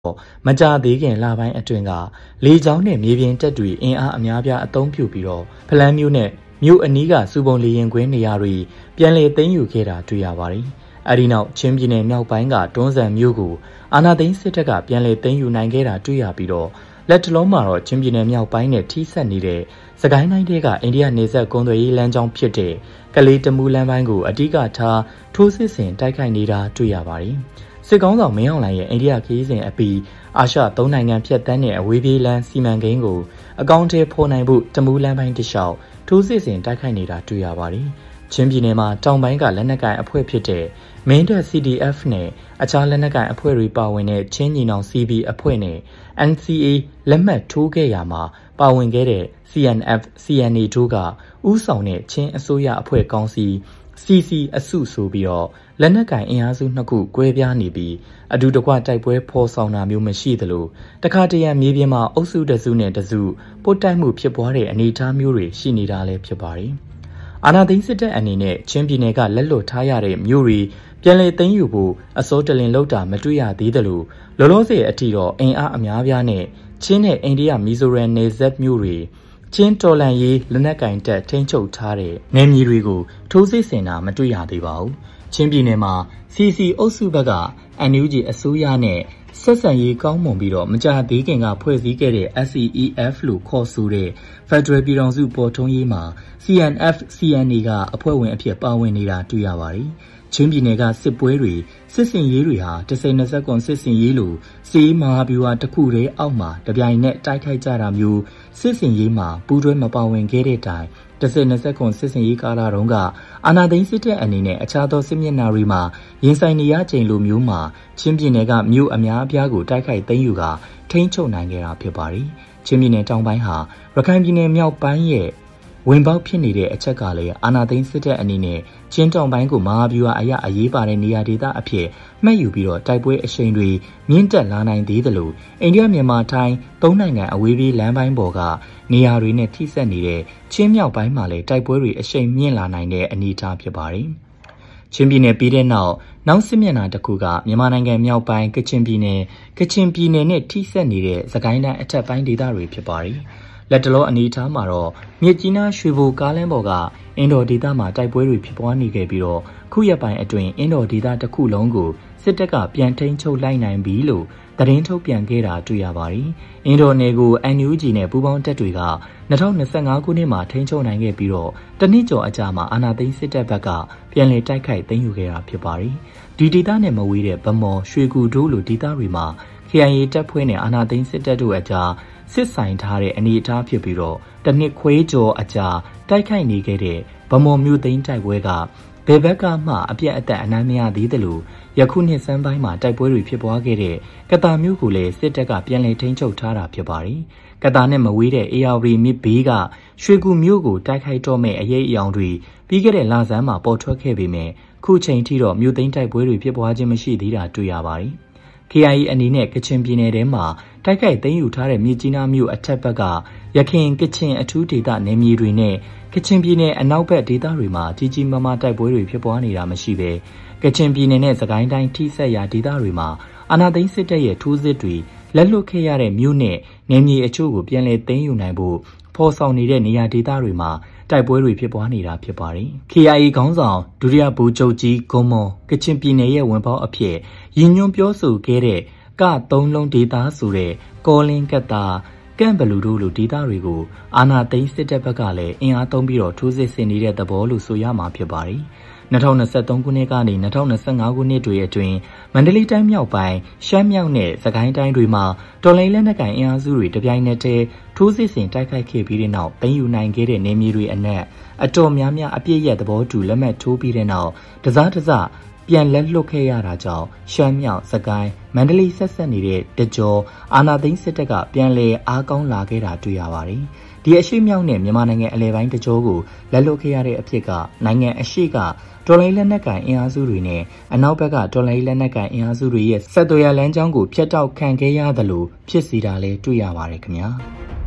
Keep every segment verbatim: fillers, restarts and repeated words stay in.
မကြသေးခင်လပိုင်းအတွင်းကလေကြောင်းနဲ့မြေပြင်တပ်တွေအင်အားအများပြားအသုံးပြုပြီးတော့ဖလန်းမျိုးနဲ့မြို့အနီးကစူပုံလေရင်ကွင်းနေရာတွေပြန်လည်သိမ်းယူခဲ့တာတွေ့ရပါတယ်။အဲဒီနောက်ချင်းပြည်နယ်မြောက်ပိုင်းကတွန်းဇံမြို့ကိုအာဏာသိမ်းစစ်တပ်ကပြန်လည်သိမ်းယူနိုင်ခဲ့တာတွေ့ရပြီးတော့လက်တလုံးမှာတော့ချင်းပြည်နယ်မြောက်ပိုင်းနဲ့ထိစပ်နေတဲ့စကိုင်းတိုင်းတွေကအိန္ဒိယနေဆက်ကုန်းသွယ်ရေးလမ်းကြောင်းဖြစ်တဲ့ကလေးတမူလမ်းပိုင်းကိုအဓိကထားထိုးစစ်ဆင်တိုက်ခိုက်နေတာတွေ့ရပါတယ်။စစ်ကောင်ဆောင်မင်းအောင်လှိုင်ရဲ့အိန္ဒိယခရီးစဉ်အပြီးအာရှသုံးနိုင်ငံဖြတ်တန်းတဲ့အဝေးပြေးလမ်းစီမံကိန်းကိုအကောင့်ထဲဖော်နိုင်ဖို့တမူလမ်းပိုင်းတစ်လျှောက်ထိုးစစ်ဆင်တိုက်ခိုက်နေတာတွေ့ရပါတယ်။ချင်းပြည်နယ်မှာတောင်ပိုင်းကလက်နက်ကိုင်အဖွဲ့ဖြစ်တဲ့မင်းတပ် စီ ဒီ အက်ဖ် နဲ့အခြားလက်နက်ကိုင်အဖွဲ့တွေပါဝင်တဲ့ချင်းညီနောင် စီ ဘီ အဖွဲ့နဲ့ အန် စီ အေး လက်မှတ်ထိုးခဲ့ရမှာပါဝင်ခဲ့တဲ့ စီ အန် အက်ဖ် စီ အန် အေ တို့ကဥဆောင်တဲ့ချင်းအစိုးရအဖွဲ့ကောင်စီ စီ စီ အစုဆိုပြီးတော့လက်နက်ကိုင်အင်အားစုနှစ်ခုကွဲပြားနေပြီးအတူတကွတိုက်ပွဲဖော်ဆောင်တာမျိုးမရှိသလိုတခါတရံမြေပြင်မှာအုပ်စုတစုနဲ့တစုပုတ်တိုက်မှုဖြစ်ပွားတဲ့အနေအထားမျိုးတွေရှိနေတာလည်းဖြစ်ပါတယ်။အာဏာသိမ်းစစ်တပ်အနေနဲ့ချင်းပြည်နယ်ကလက်လွတ်ထားရတဲ့မြို့တွေပြန်လည်သိမ်းယူဖို့အစိုးတလင်လောက်တာမတွေ့ရသေးသလိုလောလောဆယ်အထိတော့အင်အားအများပြားနဲ့ချင်းနဲ့အိန္ဒိယမီဇိုရမ်နယ်စပ်မြို့တွေချင်းတော်လန်ရေးလက်နက်ကင်တပ်ထိန်းချုပ်ထားတဲ့နယ်မြေတွေကိုထိုးစစ်ဆင်တာမတွေ့ရသေးပါဘူး။ချင်းပြည်နယ်မှာ စီ စီ အုပ်စုဘက်က အန် ယူ ဂျီ အစိုးရနဲ့ဆက်ဆံရေးကောင်းမွန်ပြီးတော့မကြသေးခင်ကဖွဲ့စည်းခဲ့တဲ့ အက်စ် စီ အီ အက်ဖ် လို့ခေါ်ဆိုတဲ့ Federal ပြည်ထောင်စုပေါ်ထွန်းရေးမှာ စီ အန် အက်ဖ် စီ အန် အေ ကအဖွဲ့ဝင်အဖြစ်ပါဝင်နေတာတွေ့ရပါတယ်။ချင်းပြည်နယ်ကစစ်ပွဲတွေစစ်စင်ရေးတွေဟာတစိမ့်နှစ်ဆက်ကွန်စစ်စင်ရေးလိုစီးမဟာဗျူဟာတစ်ခုတည်းအောက်မှာတပြိုင်နက်တိုက်ခိုက်ကြတာမျိုးစစ်စင်ရေးမှာပူးတွဲမပါဝင်ခဲ့တဲ့တိုင်တစိမ့်နှစ်ဆက်ကွန်စစ်စင်ရေးကာလတုန်းကအာဏာသိမ်းစစ်တပ်အနေနဲ့အခြားသောစစ်မျက်နှာတွေမှာရင်ဆိုင်နေရချိန်လိုမျိုးမှာချင်းပြည်နယ်ကမြို့အများအပြားကိုတိုက်ခိုက်သိမ်းယူကထိန်းချုပ်နိုင်ခဲ့တာဖြစ်ပါတယ်။ချင်းပြည်နယ်တောင်ပိုင်းဟာရခိုင်ပြည်နယ်မြောက်ပိုင်းရဲ့ဝင်ပေါက်ဖြစ်နေတဲ့အချက်ကလည်းအာဏာသိမ်းစစ်တပ်အနေနဲ့ချင်းတောင်ပိုင်းကိုမဟာဗျူဟာအရအရေးပါတဲ့နေရာဒေသအဖြစ်မှတ်ယူပြီးတော့တိုက်ပွဲအရှိန်တွေမြင့်တက်လာနိုင်သေးသလိုအိန္ဒိယမြန်မာထိုင်းသုံးနိုင်ငံအဝေးပြေးလမ်းပိုင်းပေါ်ကနေရာတွေနဲ့ထိစပ်နေတဲ့ချင်းမြောက်ပိုင်းမှာလည်းတိုက်ပွဲတွေအရှိန်မြင့်လာနိုင်တဲ့အနေအထားဖြစ်ပါတယ်။ချင်းပြည်နယ်ပြီးတဲ့နောက်နောက်စစ်မျက်နှာတစ်ခုကမြန်မာနိုင်ငံမြောက်ပိုင်းကချင်ပြည်နယ်ကချင်ပြည်နယ်နဲ့ထိစပ်နေတဲ့စကိုင်းတိုင်းအထက်ပိုင်းဒေသတွေဖြစ်ပါတယ်။လက်တလောအနေအထားမှာတော့မြစ်ကြီးနားရွှေဘိုကားလမ်းပေါ်ကအင်ဒိုဒေသမှာတိုက်ပွဲတွေဖြစ်ပွားနေခဲ့ပြီးတော့ခုရက်ပိုင်းအတွင်းအင်ဒိုဒေသတစ်ခုလုံးကိုစစ်တပ်ကပြန်ထိန်းချုပ်လိုက်နိုင်ပြီလို့သတင်းထုတ်ပြန်ခဲ့တာတွေ့ရပါတယ်။အင်ဒိုနယ်ကို အန် ယူ ဂျီ နဲ့ပူးပေါင်းတပ်တွေက၂၀၂၅ခုနှစ်မှာထိန်းချုပ်နိုင်ခဲ့ပြီးတော့တနစ်ကျော်အကြာမှာအာဏာသိမ်းစစ်တပ်ဘက်ကပြန်လည်တိုက်ခိုက်သိမ်းယူခဲ့တာဖြစ်ပါတယ်။ဒီဒေသနဲ့မဝေးတဲ့ဗမော်ရွှေကူတို့လိုဒေသတွေမှာ ကေ အိုင် အေ တပ်ဖွဲ့နဲ့အာဏာသိမ်းစစ်တပ်တို့အကြားစစ်ဆိုင်ထားတဲ့အနေအထားဖြစ်ပြီးတော့တနစ်ခွဲကျော်အကြာတိုက်ခိုက်နေခဲ့တဲ့ဗမော်မြို့သိမ်းတိုက်ပွဲကဘယ်ဘက်ကမှအပြတ်အသတ်အနိုင်မရသေးသလိုယခုနှစ်စန်းပိုင်းမှာတိုက်ပွဲတွေဖြစ်ပွားခဲ့တဲ့ကတာမြို့ကိုလည်းစစ်တပ်ကပြန်လည်ထိန်းချုပ်ထားတာဖြစ်ပါတယ်။ကတာနဲ့မဝေးတဲ့အေယာဝတီမြစ်ဘေးကရွှေကူမြို့ကိုတိုက်ခိုက်တော့မဲ့အရေးအယောင်တွေပြီးခဲ့တဲ့လဆန်းမှာပေါ်ထွက်ခဲ့ပေမဲ့ခုချိန်ထိတော့မြို့သိမ်းတိုက်ပွဲတွေဖြစ်ပွားခြင်းမရှိသေးတာတွေ့ရပါတယ်။ ကေ အိုင် အေ အနေနဲ့ကချင်ပြည်နယ်ထဲမှာတိုက်ခိုက်သိမ်းယူထားတဲ့မြစ်ကြီးနားမြို့အထက်ဘက်ကရခိုင်ကချင်အထူးဒေသနယ်မြေတွေနဲ့ကချင်ပြည်နယ်အနောက်ဘက်ဒေသတွေမှာကြီးကြီးမားမားတိုက်ပွဲတွေဖြစ်ပွားနေတာမရှိဘဲကချင်ပြည်နယ်နဲ့စကိုင်းတိုင်းထိစပ်ရာဒေသတွေမှာအာဏာသိမ်းစစ်တပ်ရဲ့ထိုးစစ်တွေလက်လွတ်ခဲ့ရတဲ့မြို့နဲ့နယ်မြေအချို့ကိုပြန်လည်သိမ်းယူနိုင်ဖို့ဖော်ဆောင်နေတဲ့နေရာဒေသတွေမှာတိုက်ပွဲတွေဖြစ်ပွားနေတာဖြစ်ပါတယ်။ ကေ အိုင် အေ ခေါင်းဆောင်ဒုတိယဗိုလ်ချုပ်ကြီးဂွန်မော်ကချင်ပြည်နယ်ရဲ့ဝင်ပေါက်အဖြစ်ရည်ညွှန်းပြောဆိုခဲ့တဲ့ကသုံးလုံးဒေသဆိုတဲ့ကောလင်းကတ်တာကန့်ဘလူတို့လိုဒေသတွေကိုအာဏာသိမ်းစစ်တပ်ဘက်ကလည်းအင်အားသုံးပြီးတော့ထိုးစစ်ဆင်နေတဲ့သဘောလို့ဆိုရမှာဖြစ်ပါတယ်။၂၀၂၃ခုနှစ်ကနေ၂၀၂၅ခုနှစ်တွေအတွင်းမန္တလေးတိုင်းမြောက်ပိုင်းရှမ်းမြောက်နဲ့စကိုင်းတိုင်းတွေမှာတော်လှန်ရေးလက်နက်ကိုင်အင်အားစုတွေတပြိုင်နက်တည်းထိုးစစ်ဆင်တိုက်ခိုက်ခဲ့ပြီးတဲ့နောက်သိမ်းယူနိုင်ခဲ့တဲ့နေမြေတွေအနက်အတော်များများအပြည့်ရသဘောတူလက်မှတ်ထိုးပြီးတဲ့နောက်တစားတစားပြန်လက်လွတ်ခဲ့ရတာကြောင့်ရှမ်းမြောက်စကိုင်းမန္တလေးဆက်ဆက်နေတဲ့တကြောအာနာသိန်းစစ်တပ်ကပြန်လည်အားကောင်းလာခဲ့တာတွေ့ရပါတယ်။ဒီအရှိမြောက်နဲ့မြန်မာနိုင်ငံအလဲပိုင်းတကြောကိုလက်လွတ်ခဲ့ရတဲ့အဖြစ်ကနိုင်ငံအရှိကတော်လိုင်းလက်နက်ကိုင်အင်အားစုတွေနဲ့အနောက်ဘက်ကတော်လိုင်းလက်နက်ကိုင်အင်အားစုတွေရဲ့ဆက်သွယ်ရလမ်းကြောင်းကိုဖျက်တောက်ခံခဲ့ရသလိုဖြစ်စီတာလည်းတွေ့ရပါတယ်ခင်ဗျာ။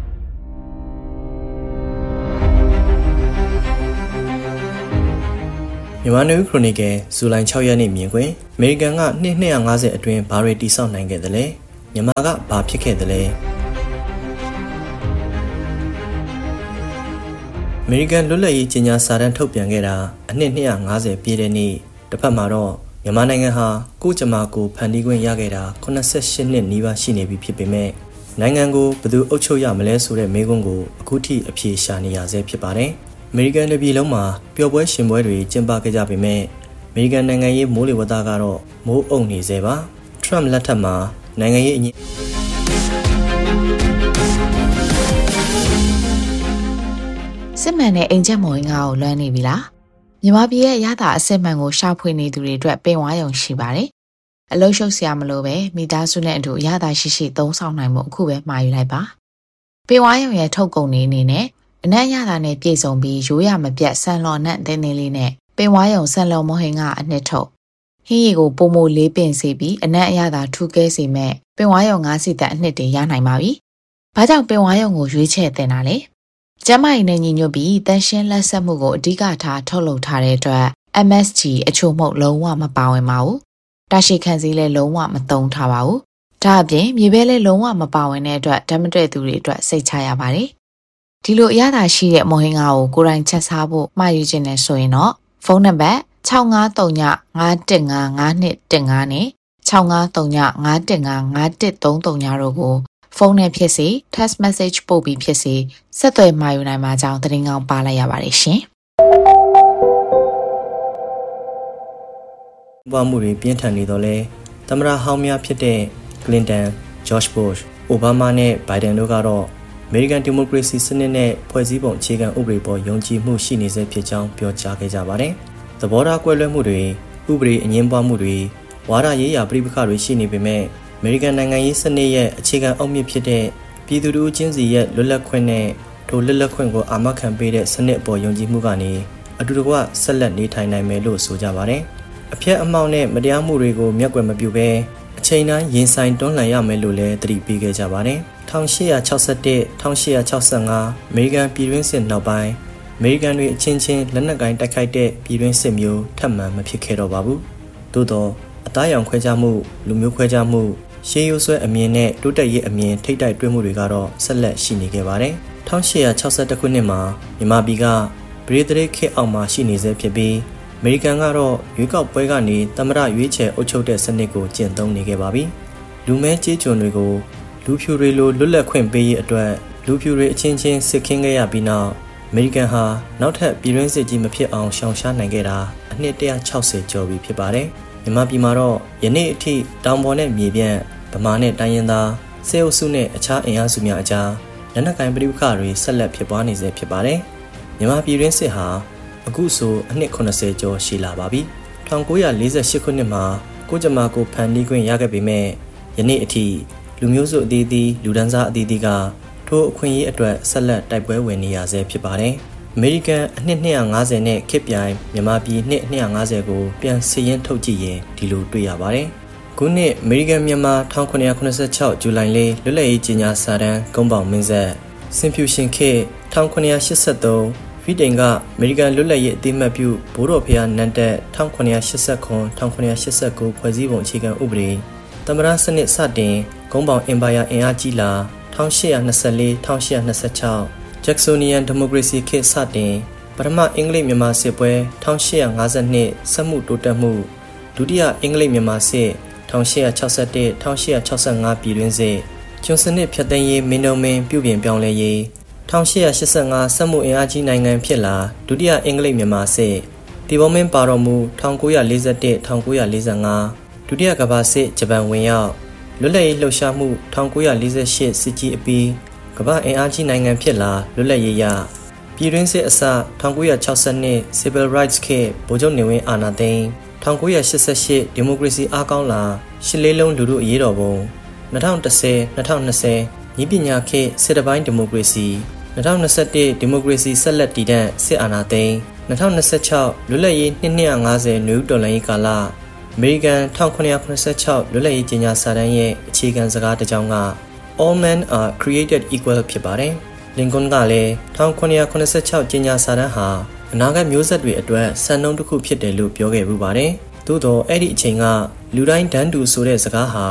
မြန်မာနယူးခရိုနီကယ်ဇူလိုင်၆ရက်နေ့မြင်ကွင်းအမေရိကန်ကနှစ်နှစ်ရာ၅၀အတွင်းဘာတွေတိစောက်နိုင်ခဲ့သလဲမြန်မာကဘာဖြစ်ခဲ့သလဲအမေရိကန်လွတ်လပ်ရေးကြေညာစာတမ်းထုတ်ပြန်ခဲ့တာအနှစ်နှစ်ရာ၅ဆယ်ပြည့်တဲ့နေ့တစ်ဖက်မှာတော့မြန်မာနိုင်ငံဟာကိုယ့်ကြမ္မာကိုဖန်တီးခွင့်ရခဲ့တာ၈၈နှစ်နီးပါးရှိနေပြီဖြစ်ပေမဲ့နိုင်ငံကိုဘယ်သူအုပ်ချုပ်ရမလဲဆိုတဲ့မေးခွန်းကိုအခုထိအဖြေရှာနေရဆဲဖြစ်ပါတယ်။အမေရိကန်ပြည်လုံးမှာပျော်ပွဲရှင်ပွဲတွေကျင်းပခဲ့ကြပေမဲ့အမေရိကန်နိုင်ငံရေးမိုးလေဝသကတော့မိုးအုံနေသေးပါ။ Trump လက်ထက်မှာနိုင်ငံရေးအငြင်းစစ်မှန်တဲ့အိမ်ချက်မော်ရင်ကိုလွှမ်းနေပြီလားမြန်မာပြည်ရဲ့ရတာအစစ်မှန်ကိုရှာဖွေနေသူတွေအတွက်ပင်ဝါရုံရှိပါတယ်အလုံးရှုပ်စရာမလိုပဲမိသားစုနဲ့အတူရတာရှိရှိသုံးဆောင်နိုင်မှုအခုပဲမှာယူလိုက်ပါပင်ဝါရုံရဲ့ထုတ်ကုန်နေအနေနဲ့အနက်ရတာနဲ့ပြည့်စုံပြီးရိုးရမပြတ်ဆန်လော်နဲ့တင်းတင်းလေးနဲ့ပင်ဝါရုံဆန်လော်မော်ဟင်ကအနှစ်ထုတ်ဟင်းရီကိုပုံမိုလေးပင်စေပြီးအနက်အရသာထူးကဲစေမဲ့ပင်ဝါရုံငါးစီတက်အနှစ်တွေရနိုင်ပါပြီ။ဘာကြောင့်ပင်ဝါရုံကိုရွေးချယ်တင်တာလဲ။ကျမကြီးနဲ့ညီညွတ်ပြီးတန်ရှင်းလက်ဆက်မှုကိုအဓိကထားထုတ်လုပ်ထားတဲ့အတွက် M S G အချို့မှုလုံးဝမပါဝင်ပါဘူး။တာရှိခံစည်းလည်းလုံးဝမသုံးထားပါဘူး။ဒါအပြင်မြေပဲလည်းလုံးဝမပါဝင်တဲ့အတွက်ဓာတ်မတည့်သူတွေအတွက်စိတ်ချရပါတယ်။ဒီလိုအရသာရှိတဲ့မော်ဟင်္ဂါကိုကိုယ်တိုင်ချက်စားဖို့မှာယူခြင်းနဲ့ဆိုရင်တော့ဖုန်းနံပါတ်၆၅၃ည၅၁၅၅၂၁၅နဲ့၆၅၃ည၅၁၅၅၁၃၃တို့ကိုဖုန်းနဲ့ဖြစ်စေ text message ပို့ပြီးဖြစ်စေဆက်သွယ်မှာယူနိုင်မှာကြောင်းသတင်းကောင်းပါလိုက်ရပါတယ်ရှင်။ဘာမှုတွေပြင်းထန်နေတော့လဲသမ္မတဟောင်းများဖြစ်တဲ့ Clinton, George Bush, Obama နဲ့ Biden တို့ကတော့ American Democracy စနစ်နဲ့ဖွဲ့စည်းပုံအခြေခံဥပဒေပေါ်ယုံကြည်မှုရှိနေစေဖြစ်ကြောင်းပြောကြားခဲ့ကြပါတယ်။သဘောထားကွဲလွဲမှုတွေဥပဒေအငြင်းပွားမှုတွေဝါဒရေးရာပြိပခါတွေရှိနေပေမဲ့အမေရိကန်နိုင်ငံရေးစနစ်ရဲ့အခြေခံအုတ်မြစ်ဖြစ်တဲ့ပြည်သူတို့ချင်းစီရဲ့လွတ်လပ်ခွင့်နဲ့ထိုလွတ်လပ်ခွင့်ကိုအာမခံပေးတဲ့စနစ်အပေါ်ယုံကြည်မှုကနေအတူတကွဆက်လက်နေထိုင်နိုင်မယ်လို့ဆိုကြပါတယ်။အဖျက်အမှောင့်နဲ့မတရားမှုတွေကိုမျက်ကွယ်မပြုဘဲအချိန်တိုင်းရင်ဆိုင်တွန်းလှန်ရမယ်လို့လည်းသတိပေးခဲ့ကြပါတယ်။၁၈၆၁-၁၈၆၅အမေရိကန်ပြည်တွင်းစစ်နောက်ပိုင်းအမေရိကန်တွေအချင်းချင်းလက်နက်ကိုင်တိုက်ခိုက်တဲ့ပြည်တွင်းစစ်မျိုးထပ်မံမဖြစ်ခဲ့တော့ပါဘူး။သို့တော့အသားရောင်ခွဲခြားမှုလူမျိုးခွဲခြားမှုရှေးရိုးဆွဲအမြင်နဲ့တိုးတက်ရေးအမြင်ထိတ်တိုက်တွဲမှုတွေကတော့ဆက်လက်ရှိနေခဲ့ပါတယ်။၁၈၆၁ခုနှစ်မှာမြန်မာပြည်ကဗြိတိန်ခေတ်အောက်မှာရှိနေဆဲဖြစ်ပြီးအမေရိကန်ကတော့ရွေးကောက်ပွဲကနေသမ္မတရွေးချယ်အုပ်ချုပ်တဲ့စနစ်ကိုကျင့်သုံးနေခဲ့ပါပြီ။လူမဲကြေးကျွန်တွေကိုလူဖြူတွေလိုလွတ်လပ်ခွင့်ပေးရေးအတွက်လူဖြူတွေအချင်းချင်းစစ်ခင်းခဲ့ရပြီးနောက်အမေရိကန်ဟာနောက်ထပ်ပြည်တွင်းစစ်ကြီးမဖြစ်အောင်ရှောင်ရှားနိုင်ခဲ့တာအနှစ်၁၆၀ကျော်ပြီဖြစ်ပါတယ်။မြန်မာပြည်မှာတော့ယနေ့အထိတောင်ပေါ်နဲ့မြေပြန့်ဗမာနဲ့တိုင်းရင်းသားစေအုပ်စုနဲ့အခြားအင်အားစုများအကြားလက်နက်ကိုင်ပဋိပက္ခတွေဆက်လက်ဖြစ်ပွားနေဆဲဖြစ်ပါတယ်။မြန်မာပြည်တွင်းစစ်ဟာအခုဆိုအနှစ်၇၀ကျော်ရှိလာပါပြီ။၁၉၄၈ခုနှစ်မှာကိုကြမ္မာကိုဖန်တီးခွင့်ရခဲ့ပေမဲ့ယနေ့အထိလူမျိုးစုအသီးသီးလူဒန်းစားအသီးသီးကထိုအခွင့်အရေးအတွက်ဆက်လက်တိုက်ပွဲဝင်နေရဆဲဖြစ်ပါတယ်။အမေရိကန်အနှစ်၂၅၀နဲ့ခေတ်ပြိုင်မြန်မာပြည်နှစ်၂၅၀ကိုပြန်စည်ရင်းထုတ်ကြည့်ရင်ဒီလိုတွေ့ရပါတယ်။ခုနှစ်အမေရိကန်မြန်မာ၁၉၇၆ဇူလိုင်လေးလွတ်လပ်ရေးကြေညာစာတမ်းကုန်းပေါင်မင်းဆက်စင်ဖြူရှင်ခေတ်၁၉၈၃ဗီတိန်ကအမေရိကန်လွတ်လပ်ရေးအသိအမှတ်ပြုဘိုးတော်ဖျားနန်းတက်၁၉၈၇-၁၉၈၉ဖွဲ့စည်းပုံအခြေခံဥပဒေသမ္မတစနစ်စတင်ကုန်းပေါင်အင်ပါယာအင်အားကြီးလာ၁၈၂၄-၁၈၂၆ဂျက်ဆိုနီယန်ဒီမိုကရေစီခေတ်စတင်ပထမအင်္ဂလိပ်မြန်မာစစ်ပွဲ၁၈၅၂စက်မှုတိုးတက်မှုဒုတိယအင်္ဂလိပ်မြန်မာစစ်၁၈၆၁-၁၈၆၅ပြည်တွင်းစစ်ကျွန်းစနစ်ဖြတ်သိမ်းရေးမင်းတို့မင်းပြုပြင်ပြောင်းလဲရေး၁၈၈၅စက်မှုအင်အားကြီးနိုင်ငံဖြစ်လာဒုတိယအင်္ဂလိပ်မြန်မာစစ်တီဘောမင်းပါတော်မူ၁၉၄၁-၁၉၄၅ဒုတိယကမ္ဘာစစ်ဂျပန်ဝင်ရောက်လွတ်လပ်ရေးလှုပ်ရှားမှု၁၉၄၈စစ်ကြီးအပြီးကမ္ဘာအင်အားကြီးနိုင်ငံဖြစ်လာလွတ်လပ်ရေးရပြည်တွင်းစစ်အစ၁၉၆၂ Civil Rights ခေတ်ဗိုလ်ချုပ်နေဝင်းအာဏာသိမ်း၁၉၈၈ဒီမိုကရေစီအားကောင်းလာရှစ်လေးလုံးလူထုအရေးတော်ပုံ၂၀၁၀-၂၀၂၀နည်းပညာခေတ်စစ်တပိုင်းဒီမိုကရေစီ၂၀၂၁ဒီမိုကရေစီဆက်လက်တည်တံ့စစ်အာဏာသိမ်း၂၀၂၆လွတ်လပ်ရေးနှစ်၂၅၀နွေဦးတော်လှန်ရေးကာလအမေရိကန်၁၉၇၆လွတ်လပ်ရေးကြေညာစာတမ်းရဲ့အခြေခံစကားတစ်ကြောင်းက All men are created equal ဖြစ်ပါတယ်။လင်ကွန်းကလည်း၁၉၇၆ကြေညာစာတမ်းဟာအနာဂတ်မျိုးဆက်တွေအတွက်စံနှုန်းတစ်ခုဖြစ်တယ်လို့ပြောခဲ့ပူပါတယ်။သို့တော့အဲ့ဒီအချိန်ကလူတိုင်းတန်းတူဆိုတဲ့စကားဟာလ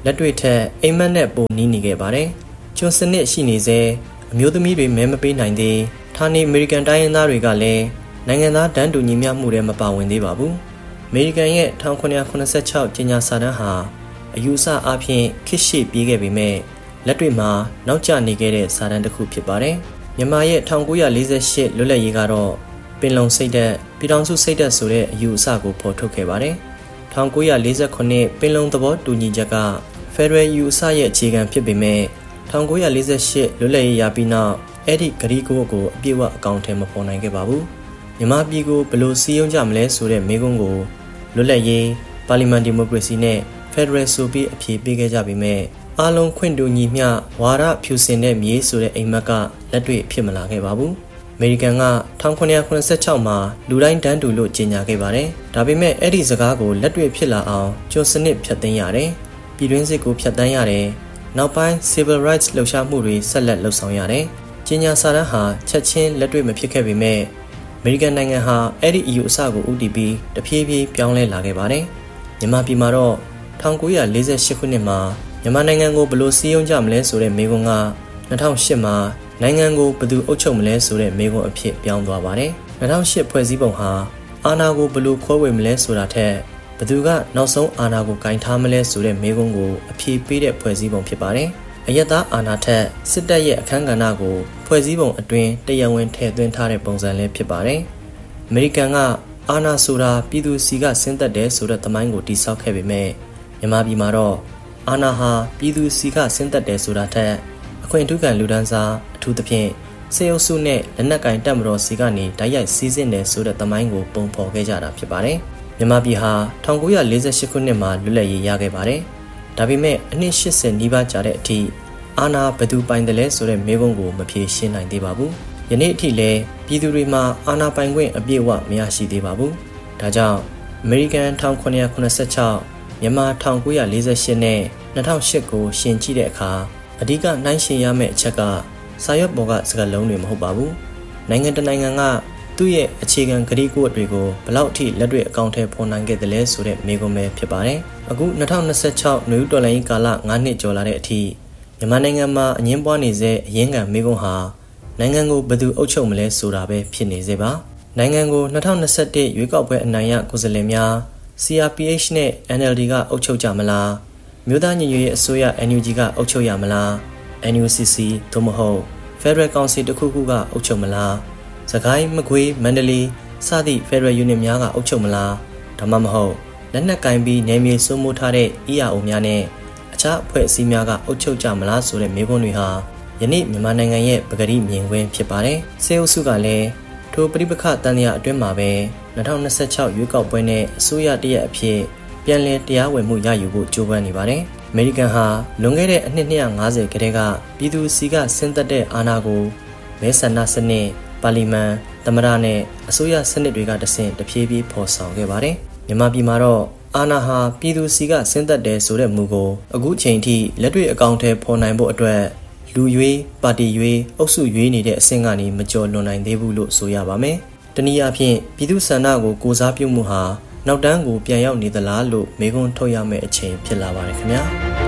လက်တွေ့ထက်အိမ်မက်နဲ့ပိုနီးနေခဲ့ပါတယ်။ကျွန်းစနစ်ရှိနေစေအမျိုးသမီးတွေမဲမပေးနိုင်သေးဌာနေအမေရိကန်တိုင်းရင်းသားတွေကလည်းနိုင်ငံသားတန်းတူညီမျှမှုတွေမပါဝင်သေးပါဘူး။အမေရိကန်ရဲ့၁၉၇၆ကြေညာစာတမ်းဟာအယူအဆအဖြစ်ခစ်ရှိပြေးခဲ့ပေမဲ့လက်တွေ့မှာနောက်ကျနေခဲ့တဲ့စာတမ်းတစ်ခုဖြစ်ပါတယ်။မြန်မာရဲ့၁၉၄၈လွတ်လပ်ရေးကတော့ပင်လုံစိတ်ဓာတ်ပြည်ထောင်စုစိတ်ဓာတ်ဆိုတဲ့အယူအဆကိုဖော်ထုတ်ခဲ့ပါတယ်။၁၉၄ခုပင်လုံသဘောတူညီချက်ကဖက်ဒရယ်ယူအဆရဲ့အခြေခံဖြစ်ပေမဲ့၁၉၄၈လွတ်လပ်ရေးရပြီးနောက်အဲ့ဒီဂရီကိုကိုအပြည့်အဝအကောင့်ထဲမပေါ်နိုင်ခဲ့ပါဘူး။မြန်မာပြည်ကိုဘယ်လိုစီးရုံးကြမလဲဆိုတဲ့မေးခွန်းကိုလွတ်လပ်ရေးပါလီမန်ဒီမိုကရေစီနဲ့ဖက်ဒရယ်ဆိုပြီးအဖြေပေးခဲ့ကြပေမဲ့အားလုံးခွင့်တူညီမျှဝါဒဖြူစင်တဲ့မြေဆိုတဲ့အိမ်မက်ကလက်တွေ့ဖြစ်မလာခဲ့ပါဘူး။အမေရိကန်က၁၉၇၆မှာလူတိုင်းတန်းတူလို့ကြေညာခဲ့ပါတယ်။ဒါပေမဲ့အဲ့ဒီစကားကိုလက်တွေ့ဖြစ်လာအောင်ကျွန်းစနစ်ဖြတ်သိမ်းရတယ်။ပြည်တွင်းစစ်ကိုဖြတ်တန်းရတယ်။နောက်ပိုင်း civil rights လှုပ်ရှားမှုတွေဆက်လက်လှုပ်ဆောင်ရတယ်။ကြေညာစာတမ်းဟာချက်ချင်းလက်တွေ့မဖြစ်ခဲ့ပေမဲ့အမေရိကန်နိုင်ငံဟာအဲ့ဒီ E U အစကိုဦးတည်ပြီးတဖြည်းဖြည်းပြောင်းလဲလာခဲ့ပါတယ်။မြန်မာပြည်မှာတော့၁၉၄၈ခုနှစ်မှာမြန်မာနိုင်ငံကိုဘယ်လိုစည်းရုံးကြမလဲဆိုတဲ့မေးခွန်းက၂၀၀၈မှာနိုင်ငံကိုဘယ်သူအုပ်ချုပ်မလဲဆိုတဲ့မေးခွန်းအဖြစ်ပြောင်းသွားပါတယ်။၂၀၀၈ဖွဲ့စည်းပုံဟာအာဏာကိုဘယ်လိုခွဲဝေမလဲဆိုတာထက်ဘယ်သူကနောက်ဆုံးအာဏာကိုကင်ထားမလဲဆိုတဲ့မေးခွန်းကိုအဖြေပေးတဲ့ဖွဲ့စည်းပုံဖြစ်ပါတယ်။အယက်သားအာဏာထက်စစ်တပ်ရဲ့အခမ်းကဏ္ဍကိုဖွဲ့စည်းပုံအတွင်းတရားဝင်ထည့်သွင်းထားတဲ့ပုံစံလေးဖြစ်ပါတယ်။အမေရိကန်ကအာဏာဆိုတာပြည်သူစီကဆင်းသက်တယ်ဆိုတဲ့သမိုင်းကိုတည်ဆောက်ခဲ့ပေမဲ့မြန်မာပြည်မှာတော့အာဏာဟာပြည်သူစီကဆင်းသက်တယ်ဆိုတာထက်အခွင့်အထူးခံလူဒန်းစားအထူးသဖြင့်စေအုပ်စုနဲ့လက်နက်ကင်တပ်မတော်စီကနေတိုက်ရိုက်စီးဆင်းတယ်ဆိုတဲ့သမိုင်းကိုပုံဖော်ခဲ့ကြတာဖြစ်ပါတယ်။မြန်မာပြည်ဟာ၁၉၄၈ခုနှစ်မှာလွတ်လပ်ရေးရခဲ့ပါတယ်။ဒါပေမဲ့အနှစ်၈၀နီးပါးကြာတဲ့အထိအာဏာဘယ်သူပိုင်တယ်လဲဆိုတဲ့မေးခွန်းကိုမဖြေရှင်းနိုင်သေးပါဘူး။ယနေ့အထိလည်းပြည်သူတွေမှာအာဏာပိုင်ခွင့်အပြည့်အဝမရရှိသေးပါဘူး။ဒါကြောင့်အမေရိကန်၁၉၇၆မြန်မာ၁၉၄၈နဲ့၂၀၀၈ကိုရှင်ကြည့်တဲ့အခါအဓိကနှိုင်းယှဉ်ရမယ့်အချက်ကစာရွက်ပေါ်ကစကားလုံးတွေမဟုတ်ပါဘူး။နိုင်ငံတနိုင်ငံကသူ့ရဲ့အခြေခံကတိကဝတ်တွေကိုဘလောက်အထိလက်တွေ့အကောင့်ထဲပေါ်နိုင်ခဲ့တယ်လဲဆိုတဲ့မေးခွန်းပဲဖြစ်ပါတယ်။အခု၂၀၂၆နွေဦးတော်လှန်ရေးကာလ၅နှစ်ကျော်လာတဲ့အထိမြန်မာနိုင်ငံမှာအငင်းပွားနေတဲ့အရင်းခံမေးခွန်းဟာနိုင်ငံကိုဘယ်သူအုပ်ချုပ်မလဲဆိုတာပဲဖြစ်နေစေပါ။နိုင်ငံကို၂၀၂၁ရွေးကောက်ပွဲအနိုင်ရကိုယ်စားလှယ်များ C R P H နဲ့ N L D ကအုပ်ချုပ်ကြမလားမြို့သားညီညွတ်ရေးအစိုးရ N U G ကအုပ်ချုပ်ရမလား N U C C သို့မဟုတ် Federal Council တစ်ခုခုကအုပ်ချုပ်မလားစကိုင်းမကွေးမန္တလေးစသည့် Federal Unit များကအုပ်ချုပ်မလားဒါမှမဟုတ်လက်နက်ကင်ပြီးနယ်မြေစိုးမိုးထားတဲ့ E R O များနဲ့အခြားအဖွဲ့အစည်းများကအုပ်ချုပ်ကြမလားဆိုတဲ့မေးခွန်းတွေဟာယနေ့မြန်မာနိုင်ငံရဲ့ပကတိမြင်ကွင်းဖြစ်ပါတယ်။စေအုပ်စုကလည်းထိုပဋိပက္ခတန်ရာအတွင်းမှာပဲ၂၀၂၆ရွေးကောက်ပွဲနဲ့အစိုးရတရက်အဖြစ်ပြန်လည်တရားဝင်မှုရယူဖို့ကြိုးပမ်းနေပါတယ်။အမေရိကန်ဟာလွန်ခဲ့တဲ့အနှစ်၂၅၀ကတည်းကပြည်သူစီကဆင်းသက်တဲ့အာဏာကိုမဲဆန္ဒစနစ်ပါလီမန်သမ္မတနဲ့အစိုးရစနစ်တွေကတဆင့်တဖြည်းဖြည်းဖော်ဆောင်ခဲ့ပါတယ်။မြန်မာပြည်မှာတော့အာဏာဟာပြည်သူစီကဆင်းသက်တယ်ဆိုတဲ့မူကိုအခုချိန်ထိလက်တွေ့အကောင့်ထဲပေါ်နိုင်ဖို့အတွက်လူရွေးပါတီရွေးအုပ်စုရွေးနေတဲ့အဆင့်ကနေမကျော်လွန်နိုင်သေးဘူးလို့ဆိုရပါမယ်။တနည်းအားဖြင့်ပြည်သူဆန္ဒကိုကိုစားပြုမှုဟာနောက်တန်းကိုပြန်ရောက်နေသလားလို့မေးခွန်းထုတ်ရမယ့်အချိန်ဖြစ်လာပါတယ်ခင်ဗျာ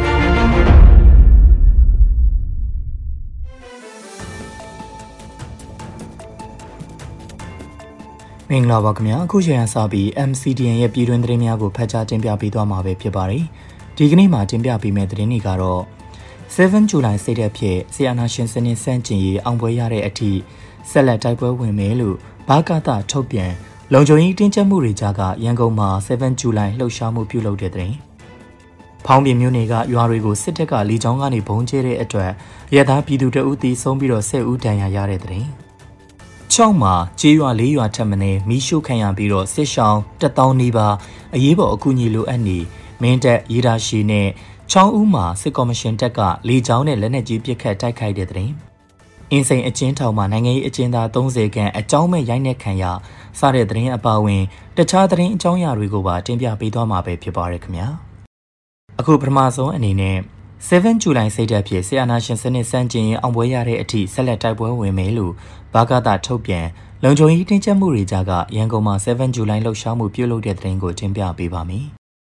မင်္ဂလာပါခင်ဗျာအခုချိန်ကစပြီး M C D N ရဲ့ပြည်တွင်းသတင်းများကိုဖတ်ကြားတင်ပြပေးသွားမှာပဲဖြစ်ပါတယ်ဒီကနေ့မှာတင်ပြပေးမယ့်သတင်းတွေကတော့seven July စိတ်သက်ဖြစ်ဆီယနာရှင်စနစ်စန့်ကျင်ရေးအောင်ပွဲရတဲ့အထိဆက်လက်တိုက်ပွဲဝင်မယ်လို့ဘာကတာထုတ်ပြန်လုံခြုံရေးတင်းကျပ်မှုတွေကြားကရန်ကုန်မှာseven July လှုပ်ရှားမှုပြုလုပ်တဲ့တဲ့။ဖောင်းပြမြို့နယ်ကရွာတွေကိုစစ်တပ်ကလေကြောင်းကနေဘုံကျဲတဲ့အတွက်ရဲသားပြည်သူတအုပ်တီဆုံးပြီးတော့ဆယ်ဦးဒဏ်ရာရတဲ့တဲ့။ချောင်းမှာကျေးရွာလေးရွာထပ်မံမီးရှို့ခံရပြီးတော့စစ်ရှောင်းတစ်သောင်းနီးပါးအရေးပေါ်အကူအညီလိုအပ်နေမင်းတပ်ရေးတာရှိနဲ့ချောင်းဦးမှာစစ်ကော်မရှင်တပ်ကလေကြောင်းနဲ့လက်နက်ကြီးပစ်ခတ်တိုက်ခိုက်တဲ့တဲ့။အင်းစိန်အကျဉ်းထောင်မှာနိုင်ငံရေးအကျဉ်းသားသုံးဆယ်ခန့်အကြောင်းမဲ့ရိုက်နှက်ခံရစတဲ့သတင်းအပါအဝင်တခြားသတင်းအကြောင်းအရာတွေကိုပါတင်ပြပေးသွားမှာပဲဖြစ်ပါရခင်ဗျာအခုပထမဆုံးအနေနဲ့seven July စိတ်သက်ဖြစ်ဆီယနာရှင်စနစ်စန့်ကျင်ရေးအောင်ပွဲရတဲ့အထိဆက်လက်တိုက်ပွဲဝင်မယ်လို့ဘာကတာထုတ်ပြန်လုံခြုံရေးတင်းကျပ်မှုတွေကြားကရန်ကုန်မှာseven July လှုပ်ရှားမှုပြုလုပ်တဲ့သတင်းကိုတင်ပြပေးပါမယ်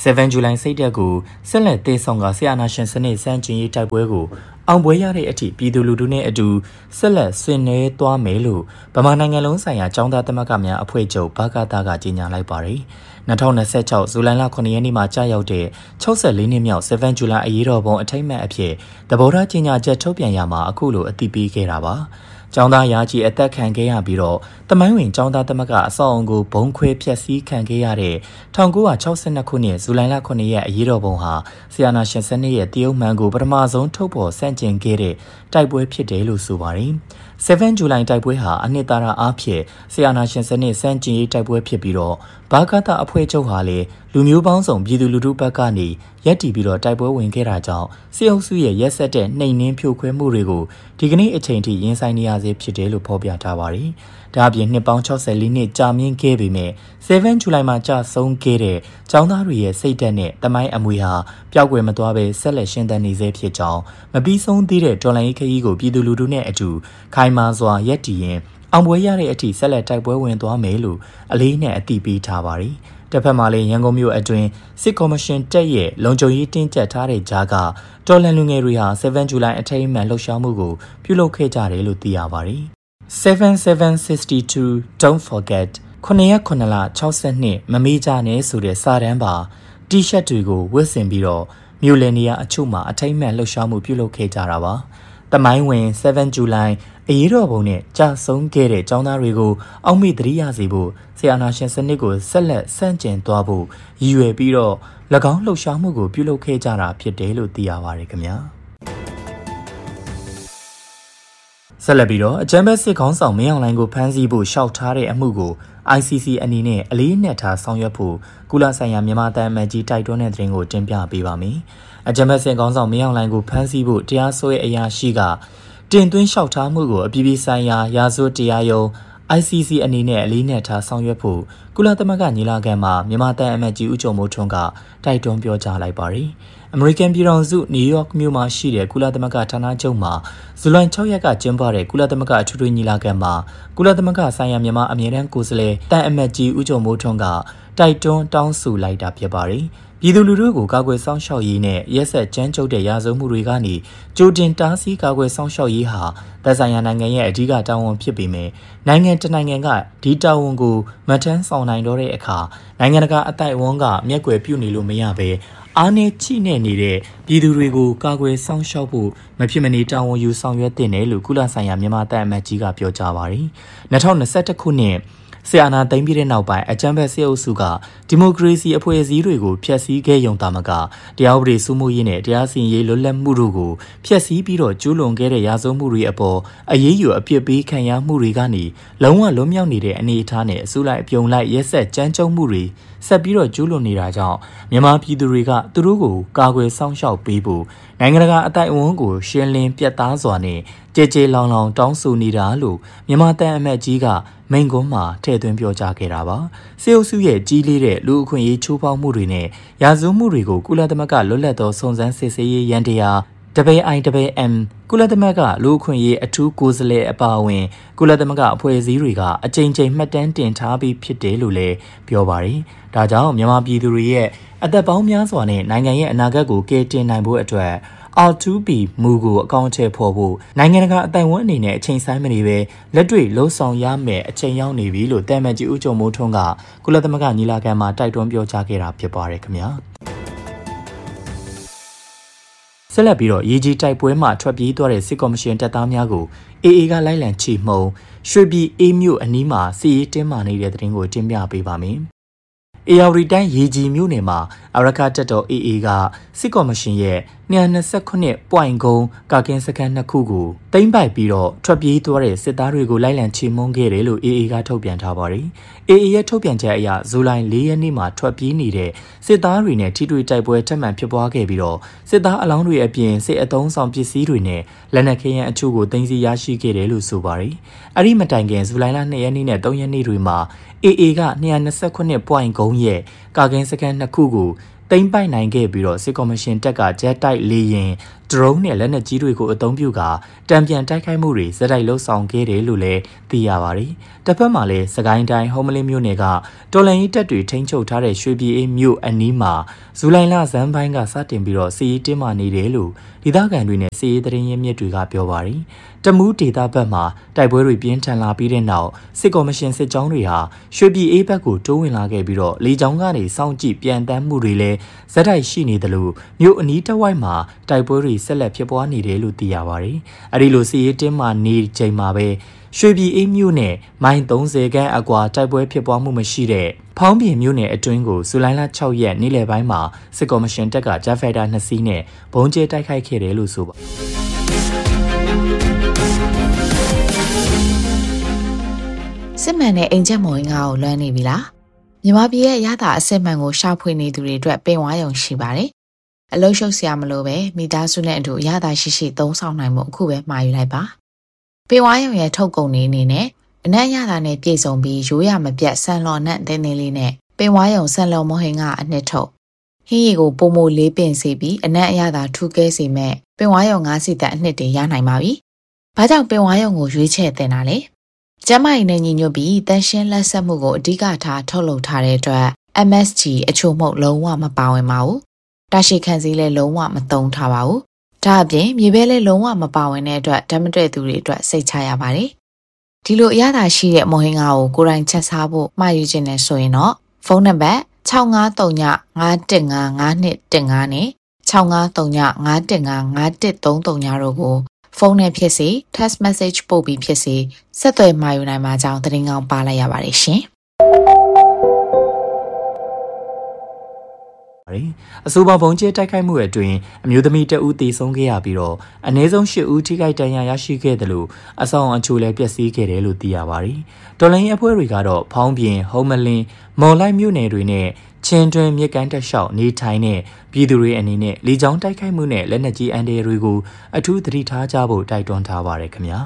seven July စိတ်တက်ကိုဆက်လက်သေးဆောင်ကဆီယာနာရှင်စနစ်စံချင်းရေးတိုက်ပွဲကိုအောင်ပွဲရတဲ့အထိပြည်သူလူထုနဲ့အတူဆက်လက်ဆွေးနွေးသွားမယ်လို့ဗမာနိုင်ငံလုံးဆိုင်ရာចောင်းသားသမဂ္ဂများအဖွဲ့ချုပ်ဘာကတာကကြေညာလိုက်ပါတယ်။two thousand twenty-sixဇူလိုင်လnineရက်နေ့မှာကြာရောက်တဲ့sixty-fourနှစ်မြောက်seven Julyအရေးတော်ပုံအထိမ်းအမှတ်အဖြစ်သဘောထားကြေညာချက်ထုတ်ပြန်ရမှာအခုလိုအသိပေးခဲ့တာပါ။ကျောင်းသားရာကြီးအသက်ခံခဲ့ရပြီးတော့တမိုင်းဝင်ကျောင်းသားသမဂ္ဂအဆောက်အုံကိုဘုံခွဲဖျက်ဆီးခံခဲ့ရတဲ့nineteen sixty-twoခုနှစ်ဇူလိုင်လnineရက်အရေးတော်ပုံဟာဆီယာနာရှင်စနစ်ရဲ့တရုတ်မှန်ကိုပထမဆုံးထုတ်ဖော်ဆန့်ကျင်ခဲ့တဲ့တိုက်ပွဲဖြစ်တယ်လို့ဆိုပါတယ်။ seven July တိုက်ပွဲဟာအနှစ်သာရအားဖြင့်ဆီယာနာရှင်စနစ်စန့်ကျင်ရေးတိုက်ပွဲဖြစ်ပြီးတော့ဘာကတာအဖွဲ့ချုပ်ဟာလေလူမျိုးပေါင်းစုံပြည်သူလူထုဘက်ကနေရက်တီပြီးတော့တိုက်ပွဲဝင်ခဲ့တာကြောင့်စစ်အုပ်စုရဲ့ရက်ဆက်တဲ့နှိမ်နင်းဖြိုခွဲမှုတွေကိုဒီကနေ့အချိန်ထိရင်ဆိုင်နေရစေဖြစ်တယ်လို့ဖော်ပြထားပါတယ်။ဒါအပြင်နှစ်ပေါင်းsixty-fourနှစ်ကြာမြင့်ခဲ့ပေမဲ့seven July မှာကြာဆုံးခဲ့တဲ့ကျောင်းသားတွေရဲ့စိတ်ဓာတ်နဲ့တမိုင်းအမွေဟာပျောက်ကွယ်မသွားဘဲဆက်လက်ရှင်သန်နေစေဖြစ်ကြောင်းမပြီးဆုံးသေးတဲ့တော်လှန်ရေးခရီးကိုပြည်သူလူထုနဲ့အတူခိုင်မာစွာရက်တီရင်အောင်ပွဲရတဲ့အထိဆက်လက်တိုက်ပွဲဝင်သွားမယ်လို့အလေးနဲ့အသိပေးထားပါတယ်။တစ်ဖက်မှာလည်းရန်ကုန်မြို့အတွင်းစစ်ကော်မရှင်တက်ရဲ့လုံခြုံရေးတင်းကျပ်ထားတဲ့ကြားကတော်လှန်လူငယ်တွေဟာseven July အထိမ်းအမှတ်လှုပ်ရှားမှုကိုပြုလုပ်ခဲ့ကြတယ်လို့သိရပါတယ်။ seven seven sixty-two Don't forget nineရက်nineလsixty-twoမမေ့ကြနဲ့ဆိုတဲ့စာတမ်းပါတီရှပ်တွေကိုဝတ်ဆင်ပြီးတော့မြို့လယ်နေရာအချို့မှာအထိမ်းအမှတ်လှုပ်ရှားမှုပြုလုပ်ခဲ့ကြတာပါ။တမိုင်းဝင် seven July အရေးတော်ပုံနဲ့ကြာဆုံးခဲ့တဲ့ចောင်းသားတွေကိုအောက်မေ့သတိရစေဖို့ဆီယာနာရှင်စနစ်ကိုဆက်လက်ဆန့်ကျင်သွားဖို့ရည်ရွယ်ပြီးတော့၎င်းလှုပ်ရှားမှုကိုပြုလုပ်ခဲ့ကြတာဖြစ်တယ်လို့သိရပါတယ်ခင်ဗျာဆက်လက်ပြီးတော့အကြမ်းဖက်စစ်ခေါင်းဆောင်မင်းအောင်လှိုင်ကိုဖမ်းဆီးဖို့ရှောက်ထားတဲ့အမှုကို I C C အနေနဲ့အလေးနက်ထားဆောင်ရွက်ဖို့ကုလဆိုင်ရာမြန်မာတန်အမတ်ကြီးတိုက်တွန်းတဲ့သတင်းကိုတင်ပြပေးပါမယ်။အကြမ်းဖက်စစ်ခေါင်းဆောင်မင်းအောင်လှိုင်ကိုဖမ်းဆီးဖို့တရားစွဲအရာရှိကတင်သွင်းလျှောက်ထားမှုကိုအပြည်ပြည်ဆိုင်ရာရာဇဝတ်တရားရုံး I C C အနေနဲ့အလေးနက်ထားဆောင်ရွက်ဖို့ကုလသမဂ္ဂညီလာခံမှာမြန်မာတန်အမတ်ကြီးဦးကျော်မိုးထွန်းကတိုက်တွန်းပြောကြားလိုက်ပါတယ်။ အမေရိကန်ပြည်ထောင်စုနယူးယောက်မြို့မှာရှိတဲ့ကုလသမဂ္ဂဌာနချုပ်မှာဇူလိုင်sixရက်ကကျင်းပတဲ့ကုလသမဂ္ဂအထွေထွေညီလာခံမှာကုလသမဂ္ဂဆိုင်ရာမြန်မာအမြဲတမ်းကိုယ်စားလှယ်တန်အမတ်ကြီးဦးကျော်မိုးထွန်းကတိုက်တွန်းတောင်းဆိုလိုက်တာဖြစ်ပါတယ်။ပြည်သူလူထုကိုကာကွယ်စောင့်ရှောက်ရေးနဲ့ရက်ဆက်ကြမ်းကြုတ်တဲ့ရာဇဝတ်မှုတွေကနေကြိုတင်တားဆီးကာကွယ်စောင့်ရှောက်ရေးဟာသက်ဆိုင်ရာနိုင်ငံရဲ့အဓိကတာဝန်ဖြစ်ပေမဲ့နိုင်ငံတနိုင်ငံကဒီတာဝန်ကိုမထမ်းဆောင်နိုင်တော့တဲ့အခါနိုင်ငံတကာအသိုက်အဝန်းကမျက်ကွယ်ပြုနေလို့မရဘဲအားနည်းချိနဲ့နေတဲ့ပြည်သူတွေကိုကာကွယ်စောင့်ရှောက်ဖို့မဖြစ်မနေတာဝန်ယူဆောင်ရွက်တင်တယ်လို့ကုလဆိုင်ရာမြန်မာတပ်အမတ်ကြီးကပြောကြားပါတယ်။twenty twenty-oneခုနှစ်ဆီယာနာသိမ်းပြီးတဲ့နောက်ပိုင်းအကြမ်းဖက်စစ်အုပ်စုကဒီမိုကရေစီအဖွဲ့အစည်းတွေကိုဖျက်ဆီးခဲ့ရုံသာမကတရားဥပဒေစိုးမိုးရေးနဲ့တရားစီရင်ရေးလွတ်လပ်မှုတို့ကိုဖျက်ဆီးပြီးတော့ကျူးလွန်ခဲ့တဲ့ရာဇဝတ်မှုတွေအပေါ်အရေးယူအပြစ်ပေးခံရမှုတွေကနေလုံးဝလွတ်မြောက်နေတဲ့အနေအထားနဲ့အစိုးရအပြုံလိုက်ရက်ဆက်ကြမ်းကြုတ်မှုတွေဆက်ပြီးတော့ကျူးလွန်နေတာကြောင့်မြန်မာပြည်သူတွေကသူတို့ကိုကာကွယ်စောင့်ရှောက်ပေးဖို့နိုင်ငံတကာအသိုက်အဝန်းကိုရှင်းလင်းပြတ်သားစွာနဲ့ကြဲကြဲလောင်လောင်တောင်းဆိုနေတာလို့မြန်မာတန်အမတ်ကြီးကမိန့်ခွန်းမှာထည့်သွင်းပြောကြားခဲ့တာပါစစ်အုပ်စုရဲ့ကြီးလေးတဲ့လူအခွင့်အရေးချိုးဖောက်မှုတွေနဲ့ရာဇဝတ်မှုတွေကိုကုလသမဂ္ဂလွတ်လပ်သောစုံစမ်းစစ်ဆေးရေးရန်တရား W I W M ကုလသမဂ္ဂလူအခွင့်အရေးအထူးကိုယ်စားလှယ်အပါအဝင်ကုလသမဂ္ဂအဖွဲ့အစည်းတွေကအကြိမ်ကြိမ်မှတ်တမ်းတင်ထားပြီးဖြစ်တယ်လို့လည်းပြောပါတယ်။ဒါကြောင့်မြန်မာပြည်သူတွေရဲ့အသက်ပေါင်းများစွာနဲ့နိုင်ငံရဲ့အနာဂတ်ကိုကယ်တင်နိုင်ဖို့အတွက် R two P မူကိုအကောင့်အထည်ဖော်ဖို့နိုင်ငံတကာအတိုင်ဝန်းအနေနဲ့အချိန်ဆိုင်မနေပဲလက်တွေ့လှုံ့ဆော်ရမယ်အချိန်ရောက်နေပြီလို့တမ်မတ်ကြီးဦးကျော်မိုးထွန်းကကုလသမဂ္ဂညီလာခံမှာတိုက်တွန်းပြောကြားခဲ့တာဖြစ်ပါတယ်ခင်ဗျာဆက်လက်ပြီးတော့ရေကြီးတိုက်ပွဲမှာထွက်ပြေးသွားတဲ့စစ်ကော်မရှင်တပ်သားများကို A A ကလိုက်လံချီမှုန်းရွှေပြည်အေးမြို့အနီးမှာစီရေးတင်းမာနေတဲ့သတင်းကိုတင်ပြပေးပါမယ်။အေယာဝတီတိုင်းရေကြီးမြို့နယ်မှာအရကတပ်တော် A A ကစစ်ကော်မရှင်ရဲ့two twenty-nine ပွိုင်ကုန်းကာကင်းစခန်းနှစ်ခုကိုသိမ်းပိုက်ပြီးတော့ထွက်ပြေးသွားတဲ့စစ်သားတွေကိုလိုက်လံချေမှုန်းခဲ့တယ်လို့ A A ကထုတ်ပြန်ထားပါတယ်။ A A ရဲ့ထုတ်ပြန်ချက်အရဇူလိုင်fourရက်နေ့မှာထွက်ပြေးနေတဲ့စစ်သားတွေနဲ့ထိတွေ့တိုက်ပွဲထပ်မံဖြစ်ပွားခဲ့ပြီးတော့စစ်သားအလောင်းတွေအပြင်စစ်အုံဆောင်ပစ္စည်းတွေနဲ့လက်နက်ခဲယမ်းအချို့ကိုသိမ်းဆည်းရရှိခဲ့တယ်လို့ဆိုပါတယ်။အဲ့ဒီမတိုင်ခင်ဇူလိုင်twoရက်နေ့နဲ့threeရက်နေ့တွေမှာ A A ကtwo twenty-nine ပွိုင်ကုန်းရဲ့ကာကင်းစခန်းနှစ်ခုကိုသိမ်းပိုက်နိုင်ခဲ့ပြီးတော့စစ်ကော်မရှင်တပ်ကဂျက်တိုက်လေရင်ဒရုန်းနဲ့လက်နက်ကြီးတွေကိုအသုံးပြုကာတံပြန်တိုက်ခိုက်မှုတွေစတိုက်လှုပ်ဆောင်ခဲ့တယ်လို့လည်းသိရပါတယ်။တစ်ဖက်မှာလည်းစကိုင်းတိုင်းဟုံးမလင်းမြို့နယ်ကတော်လှန်ရေးတပ်တွေထိန်းချုပ်ထားတဲ့ရွှေပြည်အေးမြို့အနီးမှာဇူလိုင်လဇန်ပိုင်းကစတင်ပြီးတော့စီးရေးတင်းမာနေတယ်လို့ဒေသခံတွေနဲ့စီးရေးသတင်းရင်းမြစ်တွေကပြောပါတယ်။တမူးဒေသဘက်မှာတိုက်ပွဲတွေပြင်းထန်လာပြီးတဲ့နောက်စစ်ကော်မရှင်စစ်ကြောင်းတွေဟာရွှေပြည်အေးဘက်ကိုတိုးဝင်လာခဲ့ပြီးတော့လေကြောင်းကနေစောင့်ကြည့်ပြန်တမ်းမှုတွေလည်းဇက်တိုက်ရှိနေတယ်လို့မြို့အနီးတစ်ဝိုက်မှာတိုက်ပွဲတွေဆက်လက်ဖြစ်ပွားနေတယ်လို့သိရပါတယ်။အဲဒီလိုစီးရေးတင်းမာနေချိန်မှာပဲရွှေပြည်အေးမြို့နယ်မိုင်သုံးဆယ်ခန့်အကွာတိုက်ပွဲဖြစ်ပွားမှုမရှိတဲ့ဖောင်းပြင်မြို့နယ်အတွင်းကိုဇူလိုင်လ၆ရက်နေ့လယ်ပိုင်းမှာစစ်ကော်မရှင်တပ်ကဂျက်ဖိုက်တာနှစ်စီးနဲ့ဘုံကျဲတိုက်ခိုက်ခဲ့တယ်လို့ဆိုပါစစ်မှန်တဲ့အိမ်ချက်မော်ငါကိုလွှမ်းနေပြီလားမြန်မာပြည်ရဲ့ရတာအစစ်မှန်ကိုရှာဖွေနေသူတွေအတွက်ပင်ဝါယုံရှိပါတယ်အလုံးရှုပ်စရာမလိုပဲမိသားစုနဲ့အတူရတာရှိရှိသုံးဆောင်နိုင်မှုအခုပဲမှာယူလိုက်ပါပင်ဝါယုံရဲ့ထုတ်ကုန်နေအနေနဲ့အနက်ရတာနဲ့ပြည်စုံပြီးရိုးရမပြတ်ဆန်လော်နဲ့တင်းတင်းလေးနဲ့ပင်ဝါယုံဆန်လော်မဟင်ကအနှစ်ထုတ်ဟင်းရီကိုပုံမိုလေးပင်စီပြီးအနက်အရသာထူးကဲစီမဲ့ပင်ဝါယုံငါးစီတက်အနှစ်တွေရနိုင်ပါပြီဘာကြောင့်ပင်ဝါယုံကိုရွေးချယ်တင်တာလဲကျမကြီးနဲ့ညီညွတ်ပြီးတန်ရှင်းလက်ဆက်မှုကိုအဓိကထားထုတ်လုပ်ထားတဲ့အတွက် M S G အချို့မှုလုံးဝမပါဝင်ပါဘူး။တာရှိခံစည်းလည်းလုံးဝမသုံးထားပါဘူး။ဒါအပြင်မြေပဲလည်းလုံးဝမပါဝင်တဲ့အတွက်ဓာတ်မတွေ့သူတွေအတွက်စိတ်ချရပါတယ်။ဒီလိုအရသာရှိတဲ့မော်ဟင်ငါကိုကိုယ်တိုင်ချက်စားဖို့မှာယူခြင်းနဲ့ဆိုရင်တော့ဖုန်းနံပါတ်၆၅၃ည၅၁၅၅၂၁၅နဲ့၆၅၃ည၅၁၅၅၅၁၃၃ညတို့ကိုဖုန်းနဲ့ဖြစ်စေ text message ပို့ပြီးဖြစ်စေဆက်သွယ်မှာယူနိုင်မှာကြောင်းသတင်းကောင်းပါလိုက်ရပါတယ်ရှင်။အဆိုပါဘုံကျဲတိုက်ခိုက်မှုအတွင်းအမျိုးသမီးတဦးသေဆုံးခဲ့ရပြီးတော့အနည်းဆုံး၈ဦးထိခိုက်ဒဏ်ရာရရှိခဲ့တယ်လို့အဆောင်အချို့လည်းပျက်စီးခဲ့တယ်လို့သိရပါတယ်။တော်လိုင်းအဖွဲ့တွေကတော့ဖောင်းပြင်ဟုံးမလင်းမော်လိုက်မြို့နယ်တွေနဲ့ချင်းတွင်းမြစ်ကမ်းတက်လျှောက်နေထိုင်တဲ့ပြည်သူတွေအနေနဲ့လေကြောင်းတိုက်ခိုက်မှုနဲ့လက်နက်ကြီးအန်ဒီတွေကိုအထူးသတိထားကြဖို့တိုက်တွန်းထားပါရခင်ဗျာ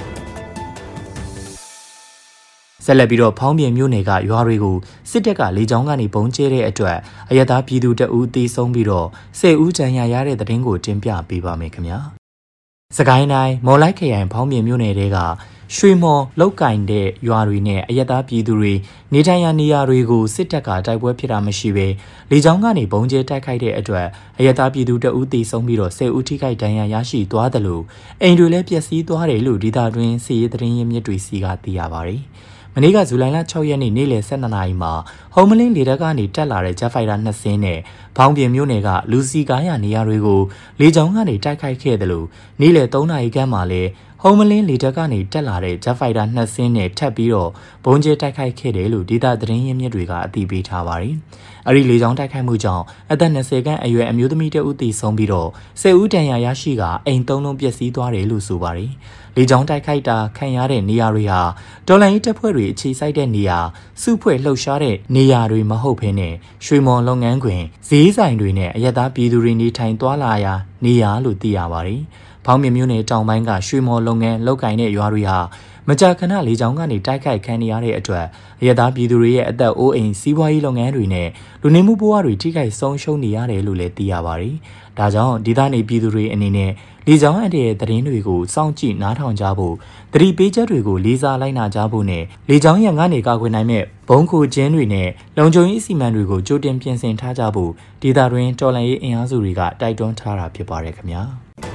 ဆက်လက်ပြီးတော့ဖောင်းပြင်မြို့နယ်ကရွာတွေကိုစစ်တပ်ကလေကြောင်းကနေပုံကျဲတဲ့အတွက်အရသာပြည်သူတအူးသေဆုံးပြီးတော့ဆယ်ဦးဒဏ်ရာရတဲ့တဲ့တင်ကိုတင်ပြပေးပါမယ်ခင်ဗျာစကိုင်းတိုင်းမော်လိုက်ခရိုင်ဖောင်းပြင်မြို့နယ်တွေကရွှေမော်လောက်ကင်တဲ့ရွာတွေနဲ့အယက်သားပြည်သူတွေနေထိုင်ရာနေရာတွေကိုစစ်တပ်ကတိုက်ပွဲဖြစ်တာမရှိဘဲလေကြောင်းကနေဘုံကျဲတိုက်ခိုက်တဲ့အတွက်အယက်သားပြည်သူတအူးသေဆုံးပြီးတော့ဆယ်ဦးထိခိုက်ဒဏ်ရာရရှိသွားတယ်လို့အိမ်တွေလည်းပျက်စီးသွားတယ်လို့ဒေသတွင်းစီရေးသတင်းရင်းမြစ်တွေစီကသိရပါတယ်မနေ့ကဇူလိုင်လ၆ရက်နေ့နေ့လယ်၁၂နာရီမှာဟုံးမလင်းလေတပ်ကနေတက်လာတဲ့ဂျက်ဖိုက်တာနှစ်စင်းနဲ့ဘောင်းပြင်မြို့နယ်ကလူစီကားရနေရာတွေကိုလေကြောင်းကနေတိုက်ခိုက်ခဲ့တယ်လို့နေ့လယ်၃နာရီခန့်မှာလည်းဟုံးမလင်းလေတပ်ကနေတက်လာတဲ့ဂျက်ဖိုက်တာနှစ်စင်းနဲ့ထပ်ပြီးတော့ဘုံကျဲတိုက်ခိုက်ခဲ့တယ်လို့ဒေသသတင်းရင်းမြစ်တွေကအသိပေးထားပါတယ်။အဲဒီလေကြောင်းတိုက်ခိုက်မှုကြောင့်အသက်၂၀ခန့်အရွယ်အမျိုးသမီးတဦးသေဆုံးပြီးတော့ဆယ်ဦးဒဏ်ရာရရှိကအိမ်သုံးလုံးပျက်စီးသွားတယ်လို့ဆိုပါတယ်။လေကြောင်းတိုက်ခိုက်တာခံရတဲ့နေရာတွေဟာတော်လိုင်းတပ်ဖွဲ့တွေအခြေစိုက်တဲ့နေရာစုဖွဲ့လှုပ်ရှားတဲ့နေရာတွေမဟုတ်ဘဲနဲ့ရွှေမော်လုပ်ငန်းခွင်ဈေးဆိုင်တွေနဲ့အယက်သားပြည်သူတွေနေထိုင်သွားလာရာနေရာလို့သိရပါတယ်။ဖောင်းမြမြို့နယ်တောင်ပိုင်းကရွှေမော်လုပ်ငန်းလုပ်ကိုင်တဲ့ရွာတွေဟာမကြာခဏလေကြောင်းကနေတိုက်ခိုက်ခံရတဲ့အတွက်အယက်သားပြည်သူတွေရဲ့အသက်အိုးအိမ်စီးပွားရေးလုပ်ငန်းတွေနဲ့လူနေမှုဘဝတွေထိခိုက်ဆုံးရှုံးနေရတယ်လို့လည်းသိရပါတယ်။ဒါကြောင့်ဒေသနေပြည်သူတွေအနေနဲ့လေကြောင်းအန်တဲ့သတင်းတွေကိုစောင့်ကြည့်နားထောင်ကြဖို့သတိပေးချက်တွေကိုလေးစားလိုက်နာကြဖို့နဲ့လေကြောင်းရန်ကနေကာကွယ်နိုင်မဲ့ဘုံခိုခြင်းတွေနဲ့လုံခြုံရေးအစီအမံတွေကိုကြိုတင်ပြင်ဆင်ထားကြဖို့ဒေသတွင်းတော်လှန်ရေးအင်အားစုတွေကတိုက်တွန်းထားတာဖြစ်ပါတယ်ခင်ဗျာ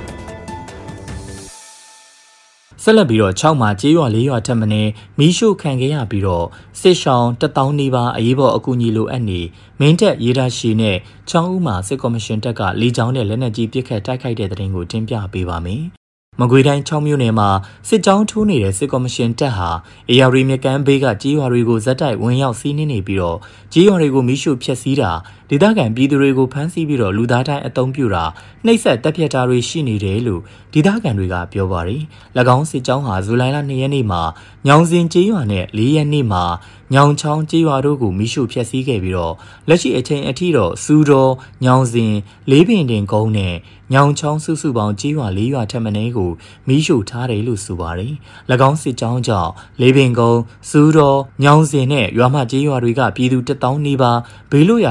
ဆက်လက်ပြီးတော့၆မှာကျေးရွာ၄ရွာထက်မနည်းမီးရှို့ခံခဲ့ရပြီးတော့စစ်ရှောင်းတစ်သောင်းနီးပါးအရေးပေါ်အကူအညီလိုအပ်နေမင်းတပ်ရေဒါရှိနဲ့ချောင်းဦးမှာစစ်ကော်မရှင်တပ်ကလေကြောင်းနဲ့လက်နက်ကြီးပစ်ခတ်တိုက်ခိုက်တဲ့တဲ့တင်ကိုတင်ပြပေးပါမယ်။မကွေးတိုင်းချောင်းမြို့နယ်မှာစစ်ကြောင်းထိုးနေတဲ့စစ်ကော်မရှင်တပ်ဟာအေရရီမြကမ်းဘေးကကျေးရွာတွေကိုဇက်တိုက်ဝင်ရောက်စီးနင်းနေပြီးတော့ကျေးရွာတွေကိုမီးရှို့ဖျက်ဆီးတာဒေသခံပြည်သူတွေကိုဖမ်းဆီးပြီးတော့လူသားတိုင်းအုံပြုတာနှိပ်စက်တပ်ဖြတ်တာတွေရှိနေတယ်လို့ဒေသခံတွေကပြောပါတယ်။၎င်းစစ်ကြောင်းဟာဇူလိုင်လ၂ရက်နေ့မှာညောင်စင်ကျေးရွာနဲ့၄ရက်နေ့မှာညောင်ချောင်းကျေးရွာတို့ကိုမီးရှို့ဖျက်ဆီးခဲ့ပြီးတော့လက်ရှိအချိန်အထိတော့စူတော်ညောင်စင်လေးပင်တင်ကုန်းနဲ့ညောင်ချောင်းစုစုပေါင်းကျေးရွာ၄ရွာထက်မနည်းကိုမီးရှို့ထားတယ်လို့ဆိုပါတယ်။၎င်းစစ်ကြောင်းကြောင့်လေးပင်ကုန်းစူတော်ညောင်စင်နဲ့ရွာမကျေးရွာတွေကပြည်သူတစ်သောင်းနီးပါးဘေးလွတ်ရာကိုထွက်ပြေး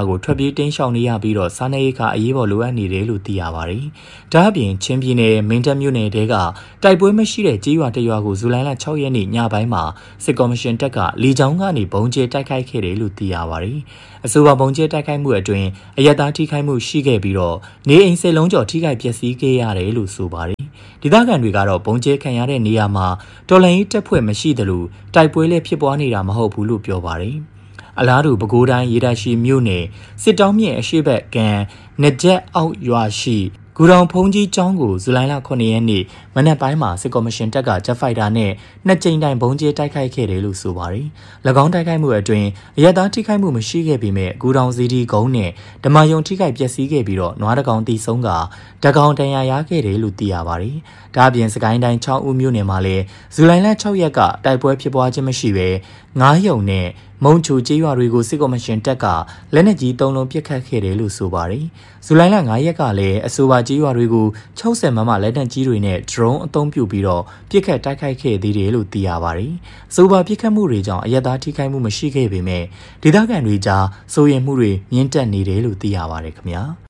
ပြေးတင်းရှောင်နေရပြီးတော့စားနပ်ရိက္ခာအရေးပေါ်လိုအပ်နေတယ်လို့သိရပါတယ်။ဒါအပြင်ချင်းပြည်နယ်မင်းတပ်မြို့နယ်တဲကတိုက်ပွဲမရှိတဲ့ကြေးရွာတရွာကိုဇူလိုင်လ၆ရက်နေ့ညပိုင်းမှာစစ်ကော်မရှင်တပ်ကလေကြောင်းကနေဘုံကျဲတိုက်ခိုက်ခဲ့တယ်လို့သိရပါတယ်။အဆိုပါဘုံကျဲတိုက်ခိုက်မှုအတွင်းအယက်သားထိခိုက်မှုရှိခဲ့ပြီးတော့နေအိမ်စိတ်လုံးကျော်ထိခိုက်ပျက်စီးခဲ့ရတယ်လို့ဆိုပါတယ်။ဒေသခံတွေကတော့ဘုံကျဲခံရတဲ့နေရာမှာတော်လှန်ရေးတပ်ဖွဲ့မရှိသလိုတိုက်ပွဲလည်းဖြစ်ပွားနေတာမဟုတ်ဘူးလို့ပြောပါတယ်။အလားတူပဲခူးတိုင်းရေတာရှိမြို့နယ်စစ်တောင်းမြင့်အရှိဘက်ကံနကြက်အောက်ရွာရှိဂူတောင်ဖုန်ကြီးကျောင်းကိုဇူလိုင်လခုနှစ်ရက်နေ့မနက်ပိုင်းမှာစစ်ကော်မရှင်တပ်ကဂျက်ဖိုက်တာနဲ့နှစ်ကြိမ်တိုင်ဘုံကျဲတိုက်ခိုက်ခဲ့တယ်လို့ဆိုပါတယ်။၎င်းတိုက်ခိုက်မှုအတွင်းအရသာထိခိုက်မှုမရှိခဲ့ပေမဲ့ဂူတောင်စီဒီကုန်းနဲ့ဓမ္မယုံထိခိုက်ပျက်စီးခဲ့ပြီးတော့နွားတကောင်တီဆုံးကတကောင်တန်ရာရခဲ့တယ်လို့သိရပါတယ်။ဒါအပြင်စကိုင်းတိုင်းချောင်းဦးမြို့နယ်မှာလည်းဇူလိုင်လ၆ရက်ကတိုက်ပွဲဖြစ်ပွားခြင်းမရှိဘဲငားယုံနဲ့မုံချိုကျေးရွာတွေကိုစစ်ကော်မရှင်တပ်ကလက်နက်ကြီးသုံးလုံးပစ်ခတ်ခဲ့တယ်လို့ဆိုပါတယ်။ဇူလိုင်လ၅ရက်ကလည်းအဆိုပါကျေးရွာတွေကို၆၀မမလက်နက်ကြီးတွေနဲ့ drone အသုံးပြုပြီးတော့ပစ်ခတ်တိုက်ခိုက်ခဲ့သေးတယ်လို့သိရပါတယ်။အဆိုပါပစ်ခတ်မှုတွေကြောင့်အယက်သားထိခိုက်မှုမရှိခဲ့ပေမဲ့ဒေသခံတွေကြားစိုးရိမ်မှုတွေမြင့်တက်နေတယ်လို့သိရပါတယ်ခင်ဗျာ။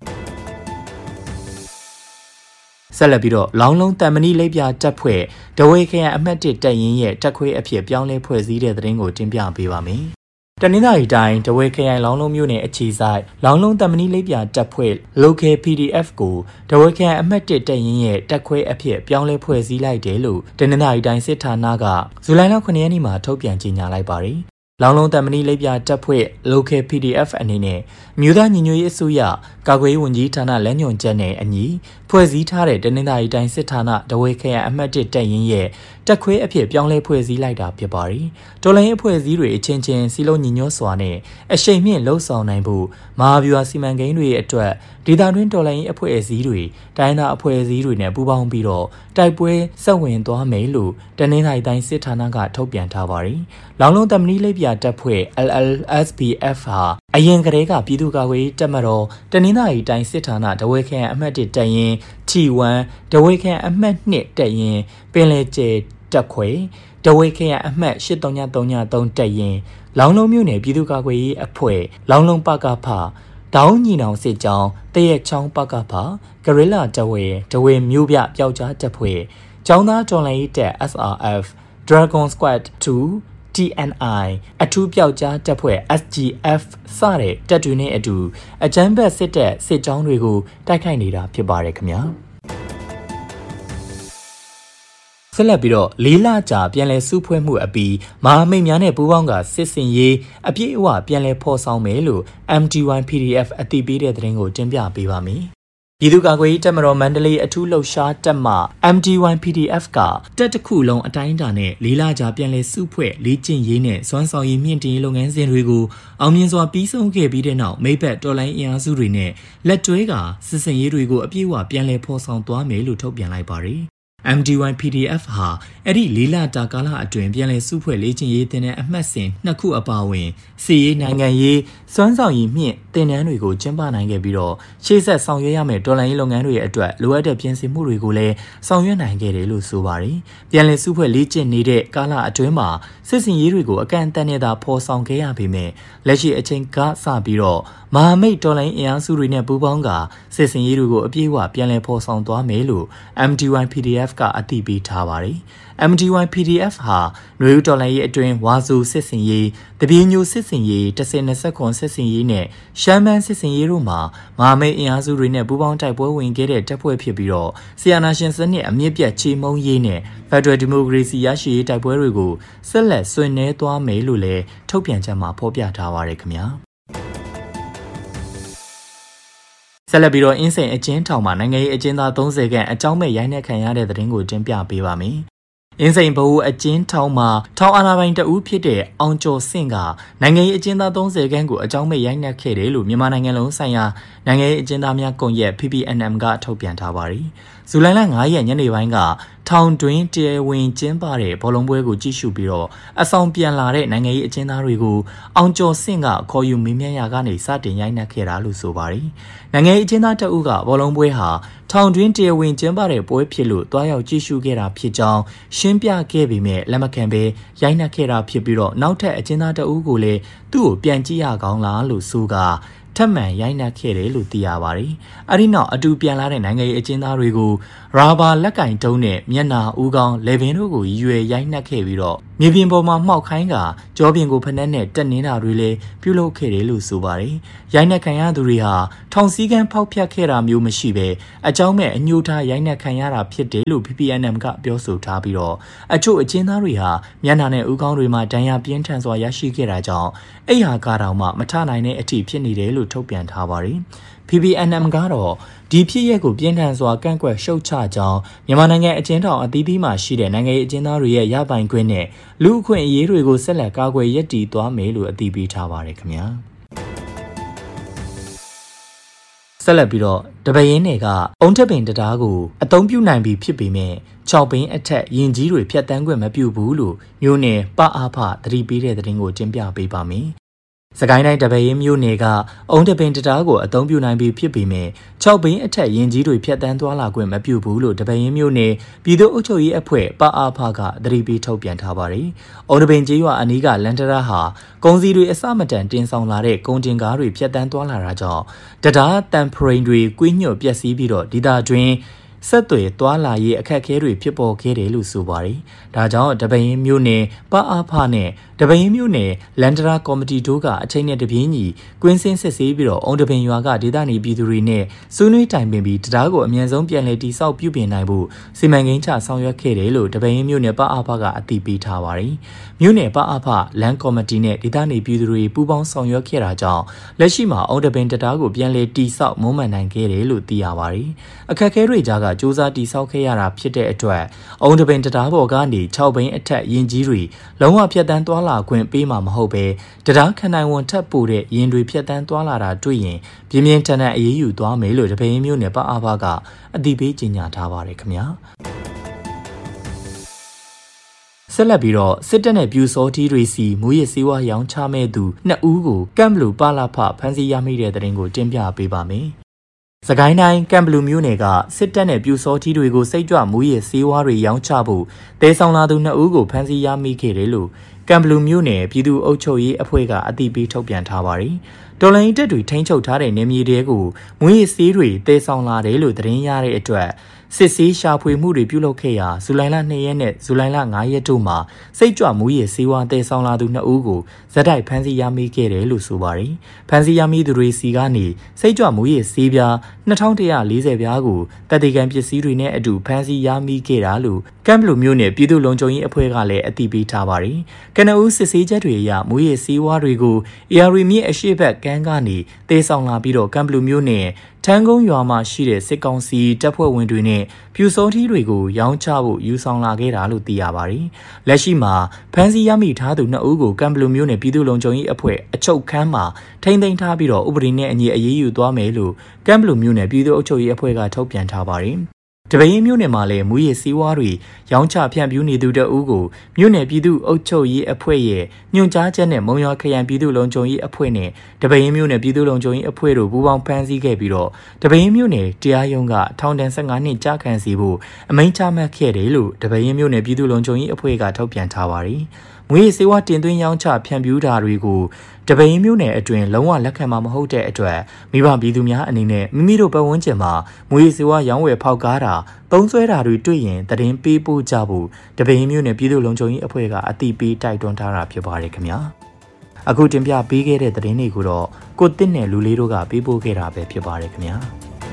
ဆက်လက်ပြီးတော့လောင်းလုံးတန်မဏိလိပ်ပြတပ်ဖွဲ့ဒဝေခရိုင်အမှတ်၁တပ်ရင်းရဲ့တပ်ခွေးအဖြစ်ပြောင်းလဲဖွဲ့စည်းတဲ့သတင်းကိုတင်ပြပေးပါမယ်။တနင်္သာရီတိုင်းဒဝေခရိုင်လောင်းလုံးမြို့နယ်အခြေစိုက်လောင်းလုံးတန်မဏိလိပ်ပြတပ်ဖွဲ့ Local ပီ ဒီ အက်ဖ် ကိုဒဝေခရိုင်အမှတ်၁တပ်ရင်းရဲ့တပ်ခွေးအဖြစ်ပြောင်းလဲဖွဲ့စည်းလိုက်တယ်လို့တနင်္သာရီတိုင်းစစ်ဌာနကဇူလိုင်လခုနှစ်ရက်နေ့မှာထုတ်ပြန်ကြေညာလိုက်ပါတယ်။လောင်းလုံးတန်မဏိလိပ်ပြတပ်ဖွဲ့ Local ပီ ဒီ အက်ဖ် အနေနဲ့မြို့သားညီညွတ်ရေးအစိုးရကာကွယ်ရေးဝန်ကြီးဌာနလမ်းညွှန်ချက်နဲ့အညီဖွဲ့စည်းထားတဲ့တနင်္သာရီတိုင်းစစ်ဌာနဒဝေခရိုင်အမှတ်၁တပ်ရင်းရဲ့တက်ခွေးအဖြစ်ပြောင်းလဲဖွဲ့စည်းလိုက်တာဖြစ်ပါတယ်။တော်လှန်ရေးအဖွဲ့အစည်းတွေအချင်းချင်းစီလုံးညီညွတ်စွာနဲ့အရှိန်မြင့်လှုပ်ဆောင်နိုင်ဖို့မဟာဗျူဟာစီမံကိန်းတွေအတွက်ဒေသတွင်းတော်လှန်ရေးအဖွဲ့အစည်းတွေတိုင်းဒေသအဖွဲ့အစည်းတွေနဲ့ပူးပေါင်းပြီးတော့တိုက်ပွဲဆက်ဝင်သွားမယ်လို့တနင်္သာရီတိုင်းစစ်ဌာနကထုတ်ပြန်ထားပါတယ်။လောင်းလုံးတမဏိလိပ်ပြတပ်ဖွဲ့ L L S B F ဟာအရင်ကတည်းကပြည်သူ့ကာကွယ်ရေးတပ်မတော်တနင်္သာရီတိုင်းစစ်ဌာနဒဝေခရိုင်အမှတ်၁တပ်ရင်း T 1ဒဝေခရိုင်အမှတ်၂တပ်ရင်းပင်လယ်ကျဲတက်ခွေဒဝေခရိုင်အမှတ်၈၃၃၃တပ်ရင်းလောင်းလုံးမြို့နယ်ပြည်သူ့ကာကွယ်ရေးအဖွဲ့လောင်းလုံးပကဖတောင်းညီနောင်စစ်ကြောင်းတရက်ချောင်းပကဖဂရိလာတဝေဒဝေမြို့ပြပျောက်ကြားတပ်ဖွဲ့ကျောင်းသားတော်လှန်ရေးတပ် S R F Dragon Squad 2 T N I အထူးပျောက်ကြားတပ်ဖွဲ့ S G F စတဲ့တပ်တွေနဲ့အတူအကြမ်းဖက်စစ်တပ်စစ်ကြောင်းတွေကိုတိုက်ခိုက်နေတာဖြစ်ပါတယ်ခင်ဗျာဆက်လက်ပြီးတော့လေးလကြာပြန်လည်စုဖွဲ့မှုအပြီးမဟာမိတ်များနဲ့ပူးပေါင်းကစစ်စင်ရေးအပြည့်အဝပြန်လည်ဖော်ဆောင်မယ်လို့ M D Y P D F အသိပေးတဲ့သတင်းကိုတင်ပြပေးပါမယ်။ပြည်သူ့ကာကွယ်ရေးတပ်မတော်မန္တလေးအထူးလှုပ်ရှားတပ်မှ M D Y P D F ကတပ်တစ်ခုလုံးအတိုင်းအတာနဲ့လေးလကြာပြန်လည်စုဖွဲ့လေ့ကျင့်ရေးနဲ့စွမ်းဆောင်ရည်မြင့်တင်ရေးလုပ်ငန်းစဉ်တွေကိုအောင်မြင်စွာပြီးဆုံးခဲ့ပြီးတဲ့နောက်မိဘတော်လိုင်းအင်အားစုတွေနဲ့လက်တွဲကစစ်စင်ရေးတွေကိုအပြည့်အဝပြန်လည်ဖော်ဆောင်သွားမယ်လို့ထုတ်ပြန်လိုက်ပါတယ်။ M D Y P D F ဟာအဲ့ဒီလေးလတာကာလအတွင်းပြန်လည်စုဖွဲ့လေ့ကျင့်ရေးတင်တဲ့အမှတ်စဉ်နှစ်ခုအပါအဝင်စီရေးနိုင်ငံရေးစွမ်းဆောင်ရည်မြင့်တင်နန်းတွေကိုကျင်းပနိုင်ခဲ့ပြီးတော့ရှေ့ဆက်ဆောင်ရွက်ရမယ့်တော်လှန်ရေးလုပ်ငန်းတွေအတွက်လိုအပ်တဲ့ပြင်ဆင်မှုတွေကိုလည်းဆောင်ရွက်နိုင်ခဲ့တယ်လို့ဆိုပါတယ်။ပြန်လည်စုဖွဲ့လေ့ကျင့်နေတဲ့ကာလအတွင်းမှာစစ်စင်ရေးတွေကိုအကန့်အသတ်နဲ့သာဖော်ဆောင်ခဲ့ရပေမဲ့လက်ရှိအချိန်ကစပြီးတော့မဟာမိတ်တော်လှန်ရေးအင်အားစုတွေနဲ့ပူးပေါင်းကစစ်စင်ရေးတွေကိုအပြည့်အဝပြန်လည်ဖော်ဆောင်သွားမယ်လို့ M D Y P D F ကအသိပေးထားပါတယ်။ M D Y P D F ဟာနွေဦးတော်လှန်ရေးအတွင်းဝါဆိုစစ်စင်ရေးတပြေညိုစစ်စင်ရေးတစ်ဆယ်နှစ်ဆက်ခွန်စစ်စင်ရေးနဲ့ရှမ်းမန်းစစ်စင်ရေးတို့မှာမဟာမိတ်အင်အားစုတွေနဲ့ပူးပေါင်းတိုက်ပွဲဝင်ခဲ့တဲ့တပ်ဖွဲ့ဖြစ်ပြီးတော့ဆီယနာရှင်စနစ်အမြင့်ပြတ်ချေမှုန်းရေးနဲ့ဖက်ဒရယ်ဒီမိုကရေစီရရှိရေးတိုက်ပွဲတွေကိုဆက်လက်ဆွေးနွေးသွားမယ်လို့လည်းထုတ်ပြန်ချက်မှာဖော်ပြထားပါရခင်ဗျာဆက်လက်ပြီးတော့အင်းစိန်အကျဉ်းထောင်မှာနိုင်ငံရေးအကျဉ်းသားသုံးဆယ်ခန့်အကြောင်းမဲ့ရိုက်နှက်ခံရတဲ့သတင်းကိုတင်ပြပေးပါမယ်။အင်းစိန်ဘဟုအကျဉ်းထောင်မှာထောင်အာဏာပိုင်တဦးဖြစ်တဲ့အောင်ကျော်စင့်ကနိုင်ငံရေးအကျဉ်းသားသုံးဆယ်ခန့်ကိုအကြောင်းမဲ့ရိုက်နှက်ခဲ့တယ်လို့မြန်မာနိုင်ငံလုံးဆိုင်ရာနိုင်ငံရေးအကျဉ်းသားများကွန်ရက် P P N M ကထုတ်ပြန်ထားပါတယ်။ဇူလိုင်လ၅ရက်ညနေပိုင်းကထောင်တွင်းတရားဝင်ကျင်းပတဲ့ဘောလုံးပွဲကိုကြည့်ရှုပြီးတော့အဆောင်ပြန်လာတဲ့နိုင်ငံရေးအကျဉ်းသားတွေကိုအောင်ကျော်စင့်ကခေါ်ယူမေးမြန်းရာကနေစတင်ရိုက်နှက်ခဲ့တာလို့ဆိုပါတယ်။နိုင်ငံရေးအကျဉ်းသားတအုပ်ကဘောလုံးပွဲဟာထောင်တွင်းတရားဝင်ကျင်းပတဲ့ပွဲဖြစ်လို့တွားရောက်ကြည့်ရှုခဲ့တာဖြစ်ကြောင်းရှင်းပြခဲ့ပေမဲ့လက်မခံဘဲရိုက်နှက်ခဲ့တာဖြစ်ပြီးတော့နောက်ထပ်အကျဉ်းသားတအုပ်ကိုလည်းသူ့ကိုပြန်ကြည့်ရကောင်းလားလို့ဆိုကထပ်မံရိုက်နှက်ခဲ့တယ်လို့သိရပါတယ်။အဲဒီနောက်အတူပြန်လာတဲ့နိုင်ငံရေးအကျဉ်းသားတွေကိုရာဘာလက်ကင်တုံးနဲ့မျက်နှာဦးခေါင်းလေပင်တို့ကိုရွယ်ရိုက်နှက်ခဲ့ပြီးတော့မြေပြင်ပေါ်မှာမှောက်ခိုင်းကကြောပြင်ကိုဖက်နဲ့တက်နေတာတွေလည်းပြုလုပ်ခဲ့တယ်လို့ဆိုပါတယ်။ရိုက်နှက်ခံရသူတွေဟာထောင်စည်းကမ်းဖောက်ဖျက်ခဲ့တာမျိုးမရှိဘဲအကြောင်းမဲ့အညှို့ထားရိုက်နှက်ခံရတာဖြစ်တယ်လို့ P P N M ကပြောဆိုထားပြီးတော့အချို့အကျဉ်းသားတွေဟာမျက်နှာနဲ့ဦးခေါင်းတွေမှာဒဏ်ရာပြင်းထန်စွာရရှိခဲ့တာကြောင့်အိယာကားတောင်မှမထနိုင်တဲ့အထိဖြစ်နေတယ်လို့ထုတ်ပြန်ထားပါတယ်။ P P N M ကတော့ဒီဖြစ်ရပ်ကိုပြင်းထန်စွာကန့်ကွက်ရှုတ်ချကြောင်းမြန်မာနိုင်ငံအကျဉ်းထောင်အသီးသီးမှာရှိတဲ့နိုင်ငံရေးအကျဉ်းသားတွေရဲ့ရပိုင်ခွင့်နဲ့လူအခွင့်အရေးတွေကိုဆက်လက်ကာကွယ်ရည်တည်သွားမယ်လို့အသိပေးထားပါတယ်ခင်ဗျာဆက်လက်ပြီးတော့တပင်းတွေကအုံထက်ပင်တရားကိုအသုံးပြုနိုင်ပြီဖြစ်ပေမဲ့၆ဘင်းအထက်ရင်ကြီးတွေဖြတ်တန်းခွင့်မပြုဘူးလို့မျိုးနယ်ပအားဖသတိပေးတဲ့သတင်းကိုတင်ပြပေးပါမယ်စကိုင်းတိုင်းတပင်းမျိုးနယ်ကအုံတပင်တရားကိုအသုံးပြုနိုင်ပြီဖြစ်ပေမဲ့၆ဘင်းအထက်ရင်ကြီးတွေဖြတ်တန်းသွားလာခွင့်မပြုဘူးလို့တပင်းမျိုးနယ်ပြည်သူ့အုပ်ချုပ်ရေးအဖွဲ့ပအားဖကသတိပေးထုတ်ပြန်ထားပါတယ်။အုံတပင်ကျေးရွာအနီးကလန်တရာဟာကုန်စည်တွေအစမတန်တင်ဆောင်လာတဲ့ကုန်တင်ကားတွေဖြတ်တန်းသွားလာတာကြောင့်တရားတန်ဖရိန်တွေကွေးညွတ်ပျက်စီးပြီးတော့ဒေသတွင်းဆက်သွယ်သွားလာရေးအခက်အခဲတွေဖြစ်ပေါ်ခဲ့တယ်လို့ဆိုပါတယ်။ဒါကြောင့်တပင်းမျိုးနယ်ပအားဖနဲ့တပင်းမျိုးနယ်လန်ဒရာကော်မတီတို့ကအချိန်နဲ့တပြေးညီကွင်းစင်းစစ်ဆေးပြီးတော့အုံတပင်ရွာကဒေသနေပြည်သူတွေနဲ့ဆွေးနွေးတိုင်ပင်ပြီးတရားကိုအမြန်ဆုံးပြန်လည်တည်ဆောက်ပြုပြင်နိုင်ဖို့စီမံကိန်းချဆောင်ရွက်ခဲ့တယ်လို့တပင်းမျိုးနယ်ပအားဖကအသိပေးထားပါတယ်။မျိုးနယ်ပအားဖလန်ကော်မတီနဲ့ဒေသနေပြည်သူတွေပူးပေါင်းဆောင်ရွက်ခဲ့တာကြောင့်လက်ရှိမှာအုံတပင်တရားကိုပြန်လည်တည်ဆောက်မွမ်းမံနိုင်ခဲ့တယ်လို့သိရပါတယ်။အခက်အခဲတွေကြားကစူးစမ်းတည်ဆောက်ခဲ့ရတာဖြစ်တဲ့အတွက်အုံတပင်တရားပေါ်ကနေ၆ဘင်းအထက်ရင်ကြီးတွေလုံးဝဖြတ်တန်းသွားလာခွင့်ပေးမှာမဟုတ်ပဲတရားခနိုင်ဝန်ထပ်ပို့တဲ့ရင်တွေဖြတ်တန်းသွားလာတာတွေ့ရင်ပြင်းပြင်းထန်ထန်အရေးယူသွားမယ်လို့တပင်းမျိုးနယ်ပအားဖကအသိပေးကြေညာထားပါတယ်ခင်ဗျာဆက်လက်ပြီးတော့စစ်တပ်နဲ့ပြူစောတီတွေစီမူရစ်စေဝါရောင်းချမဲ့သူနှစ်ဦးကိုကမ်ဘလူပါလာဖဖမ်းဆီးရမိတဲ့တဲ့ရင်ကိုတင်ပြပေးပါမယ်စကိုင်းတိုင်းကမ်ဘလူမျိုးနယ်ကစစ်တပ်နဲ့ပြူစောထီးတွေကိုစိတ်ကြွမူရစ်စေးဝါးတွေရောင်းချဖို့တဲဆောင်လာသူနှစ်ဦးကိုဖမ်းဆီးရမိခဲ့တယ်လို့ကမ်ဘလူမျိုးနယ်ပြည်သူ့အုပ်ချုပ်ရေးအဖွဲ့ကအသိပေးထုတ်ပြန်ထားပါတယ်။တော်လိုင်းတပ်တွေထိန်းချုပ်ထားတဲ့နေမြေတွေကိုမူရစ်စေးတွေတဲဆောင်လာတယ်လို့သတင်းရတဲ့အတွက်စစ်ဆေးရှာဖွေမှုတွေပြုလုပ်ခဲ့ရာဇူလိုင်လ၂ရက်နဲ့ဇူလိုင်လ၅ရက်တို့မှာစိတ်ကြွမူရစ်စေးဝါးတဲဆောင်လာသူနှစ်ဦးကိုဇက်တိုက်ဖမ်းဆီးရမိခဲ့တယ်လို့ဆိုပါတယ်။ဖမ်းဆီးရမိသူတွေစီကနေစိတ်ကြွမူရစ်စေးပြားနှစ်ထောင်တစ်ရာလေးဆယ်ပြားကိုတပ်တေကန်ပစ္စည်းတွေနဲ့အတူဖမ်းဆီးရမိခဲ့တာလို့ကမ်ဘလူမျိုးနယ်ပြည်သူ့လုံခြုံရေးအဖွဲ့ကလည်းအသိပေးထားပါတယ်။ကနဦးစစ်ဆေးချက်တွေအရမူရစ်စေးဝါးတွေကိုအေအာရီမြစ်အရှိတ်ဘက်ကမ်းကနေတဲဆောင်လာပြီးတော့ကမ်ဘလူမျိုးနယ်ထန်းကုန်းရွာမှာရှိတဲ့စစ်ကောင်စီတပ်ဖွဲ့ဝင်တွေနဲ့ပြူစောထီးတွေကိုရောင်းချဖို့ယူဆောင်လာခဲ့တာလို့သိရပါတယ်။လက်ရှိမှာဖမ်းဆီးရမိထားသူနှစ်ဦးကိုကမ်ဘလူမျိုးနယ်ပြည်သူ့လုံခြုံရေးအဖွဲ့အချုပ်ခန်းမှာထိန်းသိမ်းထားပြီးတော့ဥပဒေနဲ့အညီအရေးယူသွားမယ်လို့ကမ်ဘလူမျိုးနယ်ပြည်သူ့အုပ်ချုပ်ရေးအဖွဲ့ကထုတ်ပြန်ထားပါတယ်။တပင်းမြို့နယ်မှာလည်းမူရစ်စေးဝါးတွေရောင်းချဖြန့်ဖြူးနေသူတအုပ်ကိုမြို့နယ်ပြည်သူ့အုပ်ချုပ်ရေးအဖွဲ့ရဲ့ညွှန်ကြားချက်နဲ့မုံရွာခရိုင်ပြည်သူ့လုံခြုံရေးအဖွဲ့နဲ့တပင်းမြို့နယ်ပြည်သူ့လုံခြုံရေးအဖွဲ့တို့ပူးပေါင်းဖမ်းဆီးခဲ့ပြီးတော့တပင်းမြို့နယ်တရားရုံးကထောင်ဒဏ်၁၅နှစ်ကြာခံစီဖို့အမိန့်ချမှတ်ခဲ့တယ်လို့တပင်းမြို့နယ်ပြည်သူ့လုံခြုံရေးအဖွဲ့ကထုတ်ပြန်ထားပါတယ်။မူရစ်စေးဝါးတင်သွင်းရောင်းချဖြန့်ဖြူးတာတွေကိုတပင်းမျိုးနယ်အတွင်းလုံးဝလက်ခံမှာမဟုတ်တဲ့အတွက်မိဘပြည်သူများအနေနဲ့မိမိတို့ပတ်ဝန်းကျင်မှာမူရစ်စေဝါရောင်းဝယ်ဖောက်ကားတာသုံးစွဲတာတွေတွေ့ရင်တရင်ပေးပို့ကြဖို့တပင်းမျိုးနယ်ပြည်သူ့လုံခြုံရေးအဖွဲ့ကအသိပေးတိုက်တွန်းထားတာဖြစ်ပါတယ်ခင်ဗျာအခုတင်ပြပေးခဲ့တဲ့သတင်းတွေကိုတော့ကိုတစ်နဲ့လူလေးတို့ကပေးပို့ခဲ့တာပဲဖြစ်ပါတယ်ခင်ဗျာ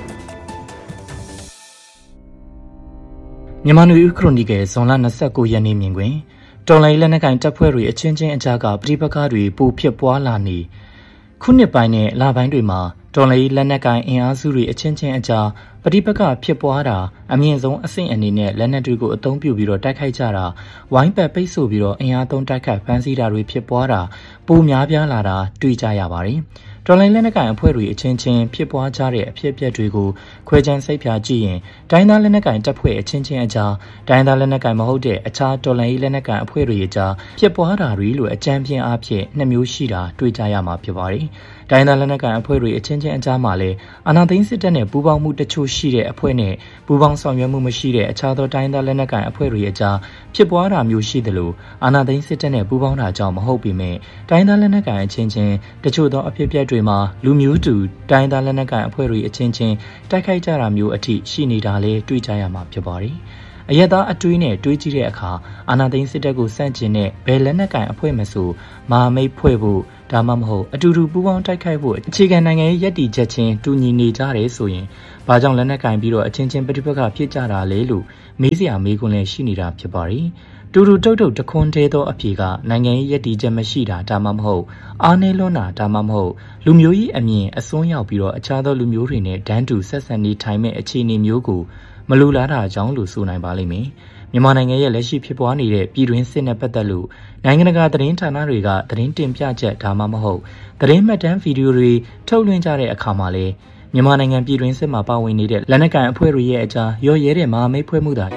မြန်မာနွေဦးခရိုနီကယ်ဇွန်လ၂၉ရက်နေ့မြင်တွင်တော်လိုင်းလက်နက်ကိုင်တပ်ဖွဲ့တွေအချင်းချင်းအကြားကပဋိပက္ခတွေပိုဖြစ်ပွားလာနေခုနှစ်ပိုင်းနဲ့လပိုင်းတွေမှာတော်လိုင်းလက်နက်ကိုင်အင်အားစုတွေအချင်းချင်းအကြားပဋိပက္ခဖြစ်ပွားတာအမြင့်ဆုံးအဆင့်အနေနဲ့လက်နက်တွေကိုအသုံးပြုပြီးတော့တိုက်ခိုက်ကြတာဝိုင်းပတ်ပိတ်ဆို့ပြီးတော့အင်အားသုံးတိုက်ခိုက်ဖမ်းဆီးတာတွေဖြစ်ပွားတာပိုများပြားလာတာတွေ့ကြရပါတယ်တော်လိုင်းလက်နက်ကိုင်အဖွဲ့တွေအချင်းချင်းဖြစ်ပွားကြတဲ့အဖြစ်အပျက်တွေကိုခွဲခြမ်းစိတ်ဖြာကြည့်ရင်တိုင်းသားလက်နက်ကိုင်တပ်ဖွဲ့အချင်းချင်းအကြားတိုင်းသားလက်နက်ကိုင်မဟုတ်တဲ့အခြားတော်လိုင်းလက်နက်ကိုင်အဖွဲ့တွေအကြားဖြစ်ပွားတာတွေလို့အကြမ်းဖျင်းအားဖြင့်နှစ်မျိုးရှိတာတွေ့ကြရမှာဖြစ်ပါတယ်။တိုင်းသားလက်နက်ကိုင်အဖွဲ့တွေအချင်းချင်းအကြားမှာလည်းအာဏာသိမ်းစစ်တပ်နဲ့ပူးပေါင်းမှုတချို့ရှိတဲ့အဖွဲ့နဲ့ပူးပေါင်းဆောင်ရွက်မှုမရှိတဲ့အခြားသောတိုင်းသားလက်နက်ကိုင်အဖွဲ့တွေအကြားဖြစ်ပွားတာမျိုးရှိသလိုအာဏာသိမ်းစစ်တပ်နဲ့ပူးပေါင်းတာကြောင့်မဟုတ်ပေမဲ့တိုင်းသားလက်နက်ကိုင်အချင်းချင်းတချို့သောအဖြစ်အပျက်တွေမှာလူမျိုးတူတိုင်းသားလက်နက်ကိုင်အဖွဲ့တွေအချင်းချင်းတိုက်ခိုက်ကြတာမျိုးအထိရှိနေတာလေတွေ့ကြရမှာဖြစ်ပါတယ်။အရက်သားအတွေးနဲ့တွေးကြည့်တဲ့အခါအာဏာသိမ်းစစ်တပ်ကိုစန့်ကျင်တဲ့ဘယ်လက်နက်ကိုင်အဖွဲ့မဆိုမဟာမိတ်ဖွဲ့ဖို့ဒါမှမဟုတ်အတူတူပူးပေါင်းတိုက်ခိုက်ဖို့အခြေခံနိုင်ငံရေးရည်တည်ချက်ချင်းတူညီနေကြတယ်ဆိုရင်ဘာကြောင့်လက်နက်ကင်ပြီးတော့အချင်းချင်းပဋိပက္ခဖြစ်ကြတာလဲလို့မေးစရာမေးခွန်းလည်းရှိနေတာဖြစ်ပါတယ်။တူတူတုတ်တုတ်တခွန်းသေးသောအဖြေကနိုင်ငံရေးရည်တည်ချက်မရှိတာဒါမှမဟုတ်အားနည်းလွန်းတာဒါမှမဟုတ်လူမျိုးကြီးအမြင်အစွန်းရောက်ပြီးတော့အခြားသောလူမျိုးတွေနဲ့ဒန်းတူဆက်ဆံနေထိုင်မဲ့အခြေအနေမျိုးကိုမလူလားတာကြောင့်လို့ဆိုနိုင်ပါလိမ့်မယ်။မြန်မာနိုင်ငံရဲ့လက်ရှိဖြစ်ပွားနေတဲ့ပြည်တွင်းစစ်နဲ့ပတ်သက်လို့နိုင်ငံတကာသတင်းဌာနတွေကသတင်းတင်ပြချက်ဒါမှမဟုတ်သတင်းမှတ်တမ်းဗီဒီယိုတွေထုတ်လွှင့်ကြတဲ့အခါမှာလဲမြန်မာနိုင်ငံပြည်တွင်းစစ်မှာပါဝင်နေတဲ့လက်နက်ကိုင်အဖွဲ့တွေရဲ့အကြားရော့ရဲတဲ့မဟာမိတ်ဖွဲ့မှုတာ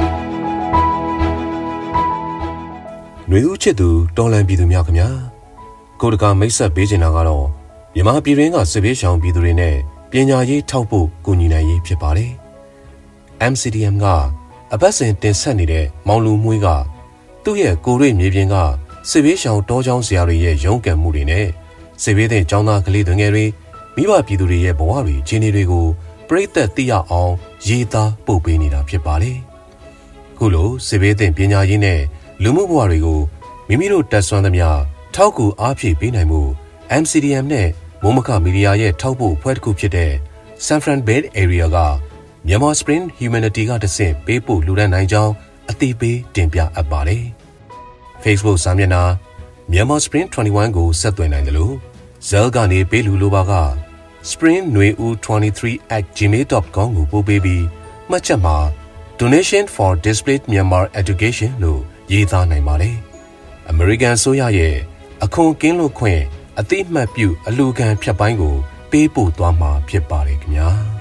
ຫນွေဦးချစ်သူတော်လန်ပြည်သူများခင်ဗျာကိုတကာမိတ်ဆက်ပေးချင်တာကတော့မြန်မာပြည်တွင်းကစစ်ဘေးရှောင်ပြည်သူတွေနဲ့ပညာရေးထောက်ဖို့ကူညီနိုင်ရေးဖြစ်ပါတယ်။ M C D M ကအပတ်စဉ်တင်ဆက်နေတဲ့မောင်လူမွှေးကသူ့ရဲ့ကိုရွေမြေပြင်ကစစ်ဘေးရှောင်တောချောင်းဆရာတွေရဲ့ရုန်းကန်မှုတွေနဲ့စစ်ဘေးတဲ့ကျောင်းသားကလေးငယ်တွေမိဘပြည်သူတွေရဲ့ဘဝတွေခြေနေတွေကိုပြိသက်သိရအောင်ရေးသားပို့ပေးနေတာဖြစ်ပါတယ်။ခုလိုစစ်ဘေးတဲ့ပညာရေးနဲ့လူမှုဘဝတွေကိုမိမိတို့တက်ဆွမ်းသမျှထောက်ကူအားဖြည့်ပေးနိုင်မှု M C D M နဲ့မိုးမခမီဒီယာရဲ့ထောက်ပို့အဖွဲ့တစ်ခုဖြစ်တဲ့ San Fran Bay Area ကMyanmar Spring Humanity ကတဆင့်ပေးပို့လူဒန်းနိုင်ကြောင်းအသိပေးတင်ပြအပ်ပါတယ်။ Facebook စာမျက်နှာ Myanmar Spring ၂၁ကိုဆက်သွယ်နိုင်တယ်လို့ Zell ကနေပေးလူလိုပါက spring nui u twenty-three at gmail dot com ကိုပို့ပေးပြီးမှတ်ချက်မှာ Donation for Displaced Myanmar Education လို့ရေးသားနိုင်ပါတယ်။ American ဆိုရရဲ့အခွန်ကင်းလွတ်ခွင့်အတိအမှတ်ပြုအလူခံဖြတ်ပိုင်းကိုပေးပို့သွားမှာဖြစ်ပါတယ်ခင်ဗျာ။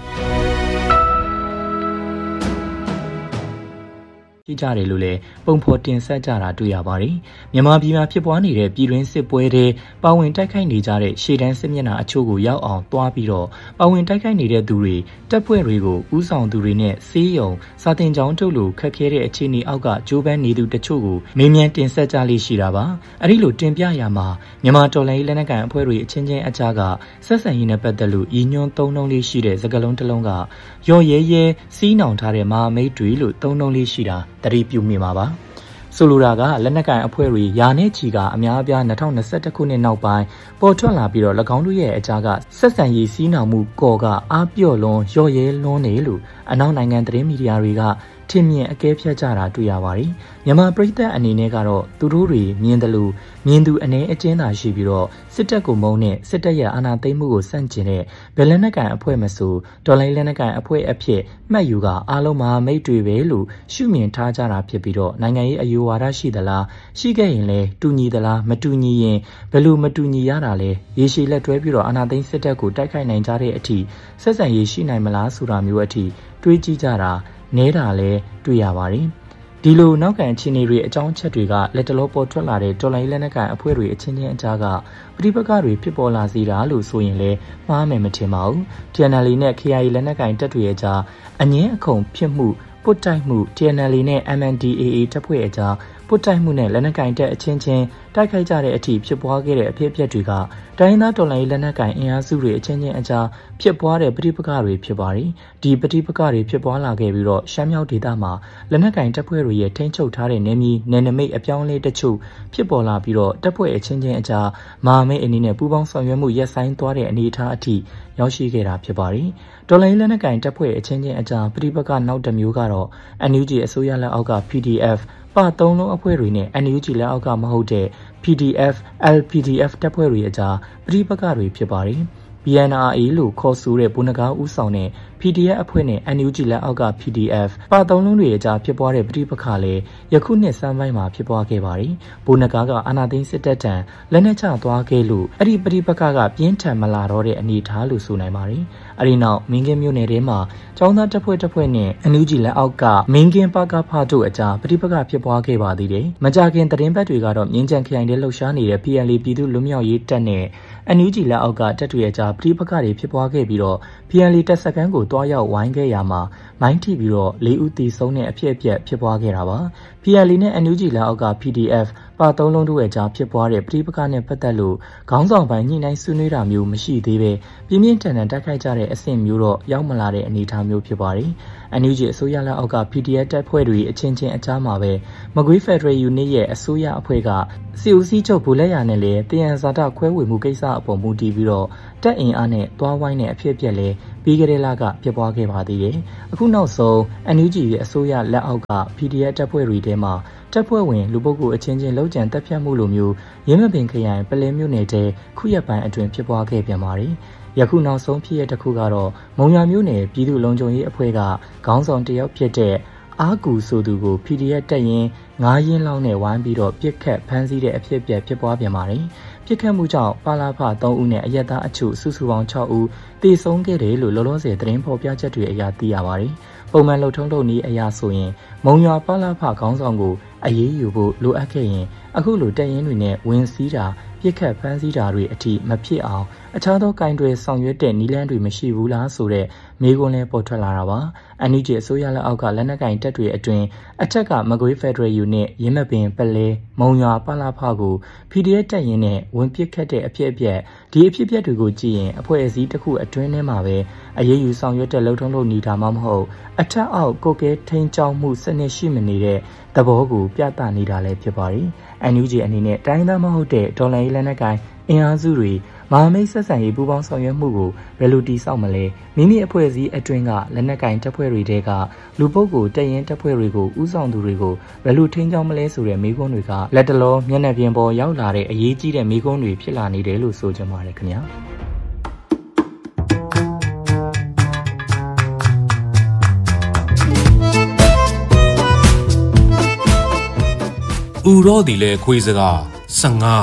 ကြည့်ကြတယ်လို့လည်းပုံဖော်တင်ဆက်ကြတာတွေ့ရပါတယ်။မြန်မာပြည်မှာဖြစ်ပွားနေတဲ့ပြည်တွင်းစစ်ပွဲတွေပါဝင်တိုက်ခိုက်နေကြတဲ့ရှေ့တန်းစစ်မျက်နှာအချို့ကိုရောက်အောင်တွားပြီးတော့ပါဝင်တိုက်ခိုက်နေတဲ့သူတွေတပ်ဖွဲ့တွေကိုဥဆောင်သူတွေနဲ့စေးရုံစာတင်ကြောင်းတို့လိုခက်ခဲတဲ့အခြေအနေအောက်ကဂျိုးပန်းနေသူတချို့ကိုမေးမြန်းတင်ဆက်ကြလိမ့်ရှိတာပါ။အဲဒီလိုတင်ပြရမှာမြန်မာတော်လှန်ရေးလက်နက်ကိုင်အဖွဲ့တွေအချင်းချင်းအကြားကဆက်ဆံရေးနဲ့ပတ်သက်လို့ရည်ညွှန်းသုံးနှုန်းလေးရှိတဲ့စကားလုံးတစ်လုံးကရော့ရဲရဲစီးနှောင်ထားတဲ့မဟာမိတ်တွေလို့သုံးနှုန်းလေးရှိတာတတိပြုမိမှာပါဆိုလိုတာကလက်နက်ကိုင်အဖွဲ့တွေယာနဲ့ချီကအများအပြား၂၀၂၁ခုနှစ်နောက်ပိုင်းပေါ်ထွက်လာပြီးတော့၎င်းတို့ရဲ့အကြားကဆက်ဆံရေးစီးနှောင်မှုကော်ကအားပြော့လွန်ရော့ရဲလွန်းနေလို့အနောက်နိုင်ငံသတင်းမီဒီယာတွေကထင်မြင်အကဲဖြတ်ကြတာတွေ့ရပါတယ်မြန်မာပြည်သက်အနေနဲ့ကတော့သူတို့တွေမြင်တယ်လို့မြင်သူအနေအကျဉ်းသာရှိပြီးတော့စစ်တပ်ကိုမုန်းတဲ့စစ်တပ်ရဲ့အာဏာသိမ်းမှုကိုစန့်ကျင်တဲ့ဗလက်နက်ကန်အဖွဲ့မဆိုဒေါ်လာလက်နက်ကန်အဖွဲ့အဖြစ်မှတ်ယူကအားလုံးမှာမိတ်တွေပဲလို့ရှုမြင်ထားကြတာဖြစ်ပြီးတော့နိုင်ငံရေးအယူဝါဒရှိသလားရှိခဲ့ရင်လည်းတူညီသလားမတူညီရင်ဘယ်လိုမတူညီရတာလဲရေရှည်လက်တွဲပြီးတော့အာဏာသိမ်းစစ်တပ်ကိုတိုက်ခိုက်နိုင်ကြတဲ့အထိဆက်ဆံရေးရှိနိုင်မလားဆိုတာမျိုးအထိတွေးကြည့်ကြတာနဲတာလဲတွေ့ရပါတယ်ဒီလိုနောက်ကန်အခြေအနေတွေအကြောင်းချက်တွေကလက်တလောပေါ်ထွက်လာတဲ့တော်လိုင်းလက်နက်ကန်အဖွဲ့တွေအချင်းချင်းအကြားကပဋိပက္ခတွေဖြစ်ပေါ်လာစေတာလို့ဆိုရင်လည်းမှားမယ်မထင်ပါဘူး T N L A နဲ့ K I A လက်နက်ကန်တပ်တွေအကြားအငင်းအခုန်ဖြစ်မှုပုတ်တိုက်မှု T N L A နဲ့ M N D A A တပ်ဖွဲ့အကြားပုတ်တိုက်မှုနဲ့လက်နက်ကန်တပ်အချင်းချင်းတိုက်ခိုက်ကြတဲ့အထိဖြစ်ပွားခဲ့တဲ့အဖြစ်အပျက်တွေကတိုင်းသားတော်လှန်ရေးလက်နက်ကိုင်အင်အားစုတွေအချင်းချင်းအကြားဖြစ်ပွားတဲ့ပဋိပက္ခတွေဖြစ်ပါတယ်။ဒီပဋိပက္ခတွေဖြစ်ပွားလာခဲ့ပြီးတော့ရှမ်းမြောက်ဒေသမှာလက်နက်ကိုင်တပ်ဖွဲ့တွေရဲ့ထိန်းချုပ်ထားတဲ့နယ်မြေနယ်နိမိတ်အပြောင်းအလဲတချို့ဖြစ်ပေါ်လာပြီးတော့တပ်ဖွဲ့အချင်းချင်းအကြားမဟာမိတ်အနေနဲ့ပူးပေါင်းဆောင်ရွက်မှုရပ်ဆိုင်းသွားတဲ့အနေအထားအထိရောက်ရှိခဲ့တာဖြစ်ပါတယ်။တော်လှန်ရေးလက်နက်ကိုင်တပ်ဖွဲ့အချင်းချင်းအကြားပဋိပက္ခနောက်တစ်မျိုးကတော့ N U G အစိုးရလက်အောက်က P D Fပါသုံးလုံးအဖွဲ့တွေနဲ့ N U G လက်အောက်ကမဟုတ်တဲ့ P D F L P D F တပ်ဖွဲ့တွေအကြားပဋိပက္ခတွေဖြစ်ပါတယ်။ B N R A လို့ခေါ်ဆိုတဲ့ဗိုလ်နဂါဦးဆောင်တဲ့ P D F အဖွဲ့နဲ့ N U G လက်အောက်က P D F ပါသုံးလုံးတွေအကြားဖြစ်ပွားတဲ့ပဋိပက္ခလည်းယခုနှစ်စမ်းပိုင်းမှာဖြစ်ပွားခဲ့ပါတယ်။ဗိုလ်နဂါကအာဏာသိမ်းစစ်တပ်ထံလက်နက်ချသွားခဲ့လို့အဲ့ဒီပဋိပက္ခကပြင်းထန်မလာတော့တဲ့အနေအထားလို့ဆိုနိုင်ပါတယ်။အဲဒီနောက်မင်းကင်းမြို့နယ်ထဲမှာကျောင်းသားတပ်ဖွဲ့တပ်ဖွဲ့နဲ့ N U G လက်အောက်ကမင်းကင်းပါကဖားတို့အကြားပဋိပက္ခဖြစ်ပွားခဲ့ပါသေးတယ်။မကြခင်သတင်းပတ်တွေကတော့မြင်းကြံခရိုင်ထဲလှုပ်ရှားနေတဲ့ P L A ပြည်သူ့လူမျိုးရေးတပ်နဲ့ N U G လက်အောက်ကတပ်တွေအကြားပဋိပက္ခတွေဖြစ်ပွားခဲ့ပြီးတော့ P L A တပ်စခန်းကိုတွားရောက်ဝိုင်းခဲ့ရမှာမိုင်းထိပြီးတော့လေးဦးသေဆုံးတဲ့အဖြစ်အပျက်ဖြစ်ပွားခဲ့တာပါ။ P L A နဲ့ N U G လက်အောက်က P D F ပါသုံးလုံးတို့ရဲ့ကြားဖြစ်ပွားတဲ့ပြည်ပကနဲ့ပတ်သက်လို့ခေါင်းဆောင်ပိုင်းညှိနှိုင်းဆွေးနွေးတာမျိုးမရှိသေးပဲပြင်းပြင်းထန်ထန်တိုက်ခိုက်ကြတဲ့အဆင့်မျိုးတော့ရောက်မလာတဲ့အနေအထားမျိုးဖြစ်ပါတယ်။ အန်ယူဂျီအစိုးရလက်အောက်က ပီ ဒီ အက်ဖ် တပ်ဖွဲ့တွေအချင်းချင်းအကြားမှာပဲမကွေးဖက်ဒရယ်ယူနစ်ရဲ့အစိုးရအဖွဲ့ကစီအိုစီချုပ်ဗိုလ်လက်ရနဲ့လည်းတယံဇာတခွဲဝေမှုကိစ္စအပေါ်မူတည်ပြီးတော့တပ်အင်အားနဲ့တွားဝိုင်းတဲ့အဖြစ်အပျက်လဲပြီးကြတဲ့လကဖြစ်ပွားခဲ့ပါသေးတယ်။အခုနောက်ဆုံး အန်ယူဂျီရဲ့အစိုးရလက်အောက်က ပီ ဒီ အက်ဖ် တပ်ဖွဲ့တွေထဲမှာတပ်ဖွဲ့ဝင်လူပုဂ္ဂိုလ်အချင်းချင်းလှုပ်ကြံတပ်ဖြတ်မှုလိုမျိုးရင်းမပင်ခရိုင်ပလဲမြို့နယ်တဲခုရက်ပိုင်းအတွင်းဖြစ်ပွားခဲ့ပြန်ပါတယ်။ယခုနောက်ဆုံးဖြစ်ရတဲ့တစ်ခုကတော့မုံရွာမြို့နယ်ပြည်သူ့လုံခြုံရေးအဖွဲ့ကခေါင်းဆောင်တယောက်ဖြစ်တဲ့အာကူဆိုသူကို ပီ ဒီ အက်ဖ် တပ်ရင်းငါးရင်းလောက်နဲ့ဝိုင်းပြီးတော့ပြစ်ခတ်ဖမ်းဆီးတဲ့အဖြစ်အပျက်ဖြစ်ပွားပြန်ပါတယ်။ပြစ်ခတ်မှုကြောင့်ပါလာဖသုံးဦးနဲ့အရက်သားအချို့စုစုပေါင်း၆ဦးသေဆုံးခဲ့တယ်လို့လောလောဆယ်သတင်းဖော်ပြချက်တွေအရသိရပါတယ်။ပုံမှန်လှုပ်ထုံးထုံနည်းအရာဆိုရင်မုံရွာပါလာဖခေါင်းဆောင်ကိုအရေးယူဖို့လိုအပ်ခဲ့ရင်အခုလိုတပ်ရင်းတွေနဲ့ဝင်စည်းတာပြစ်ခတ်ဖမ်းဆီးတာတွေအထိမဖြစ်အောင်အခြားသောကင်တွေဆောင်ရွက်တဲ့နည်းလမ်းတွေမရှိဘူးလားဆိုတဲ့မေးခွန်းလည်းပေါ်ထွက်လာတာပါ။ အန်ယူဂျီအစိုးရလက်အောက်ကလက်နက်ကင်တပ်တွေအတွင်းအထက်ကမကွေးဖက်ဒရယ်ယူနစ်ရင်းမပင်ပလဲမုံရွာပါလာဖကို ပီ ဒီ အက်ဖ် တပ်ရင်းနဲ့ဝင်ပစ်ခတ်တဲ့အဖြစ်အပျက်ဒီအဖြစ်အပျက်တွေကိုကြည့်ရင်အဖွဲ့အစည်းတစ်ခုအတွင်းထဲမှာပဲအရေးယူဆောင်ရွက်တဲ့လှုပ်ထုံးလုပ်နေတာမှမဟုတ်အထက်အောက်ကိုကဲထိန်းကျောင်းမှုစနစ်ရှိမနေတဲ့သဘောကိုပြသနေတာလည်းဖြစ်ပါတယ်။ အန်ယူဂျီအနေနဲ့တိုင်းသားမဟုတ်တဲ့ဒေါ်လာရေးလက်နက်ကိုင်အင်အားစုတွေမဟာမိတ်ဆက်ဆံရေးပူးပေါင်းဆောင်ရွက်မှုကိုဘယ်လိုတည်ဆောက်မလဲမိမိအဖွဲ့အစည်းအတွင်းကလက်နက်ကင်တပ်ဖွဲ့တွေတဲကလူပုဂ္ဂိုလ်တပ်ရင်းတပ်ဖွဲ့တွေကိုဥဆောင်သူတွေကိုဘယ်လိုထိန်းကျောင်းမလဲဆိုတဲ့မေးခွန်းတွေကလက်တလောမျက်နှာပြင်ပေါ်ရောက်လာတဲ့အရေးကြီးတဲ့မေးခွန်းတွေဖြစ်လာနေတယ်လို့ဆိုကြပါတယ်ခင်ဗျာဥရောဒီလေခွေးစကားဆယ်ငါ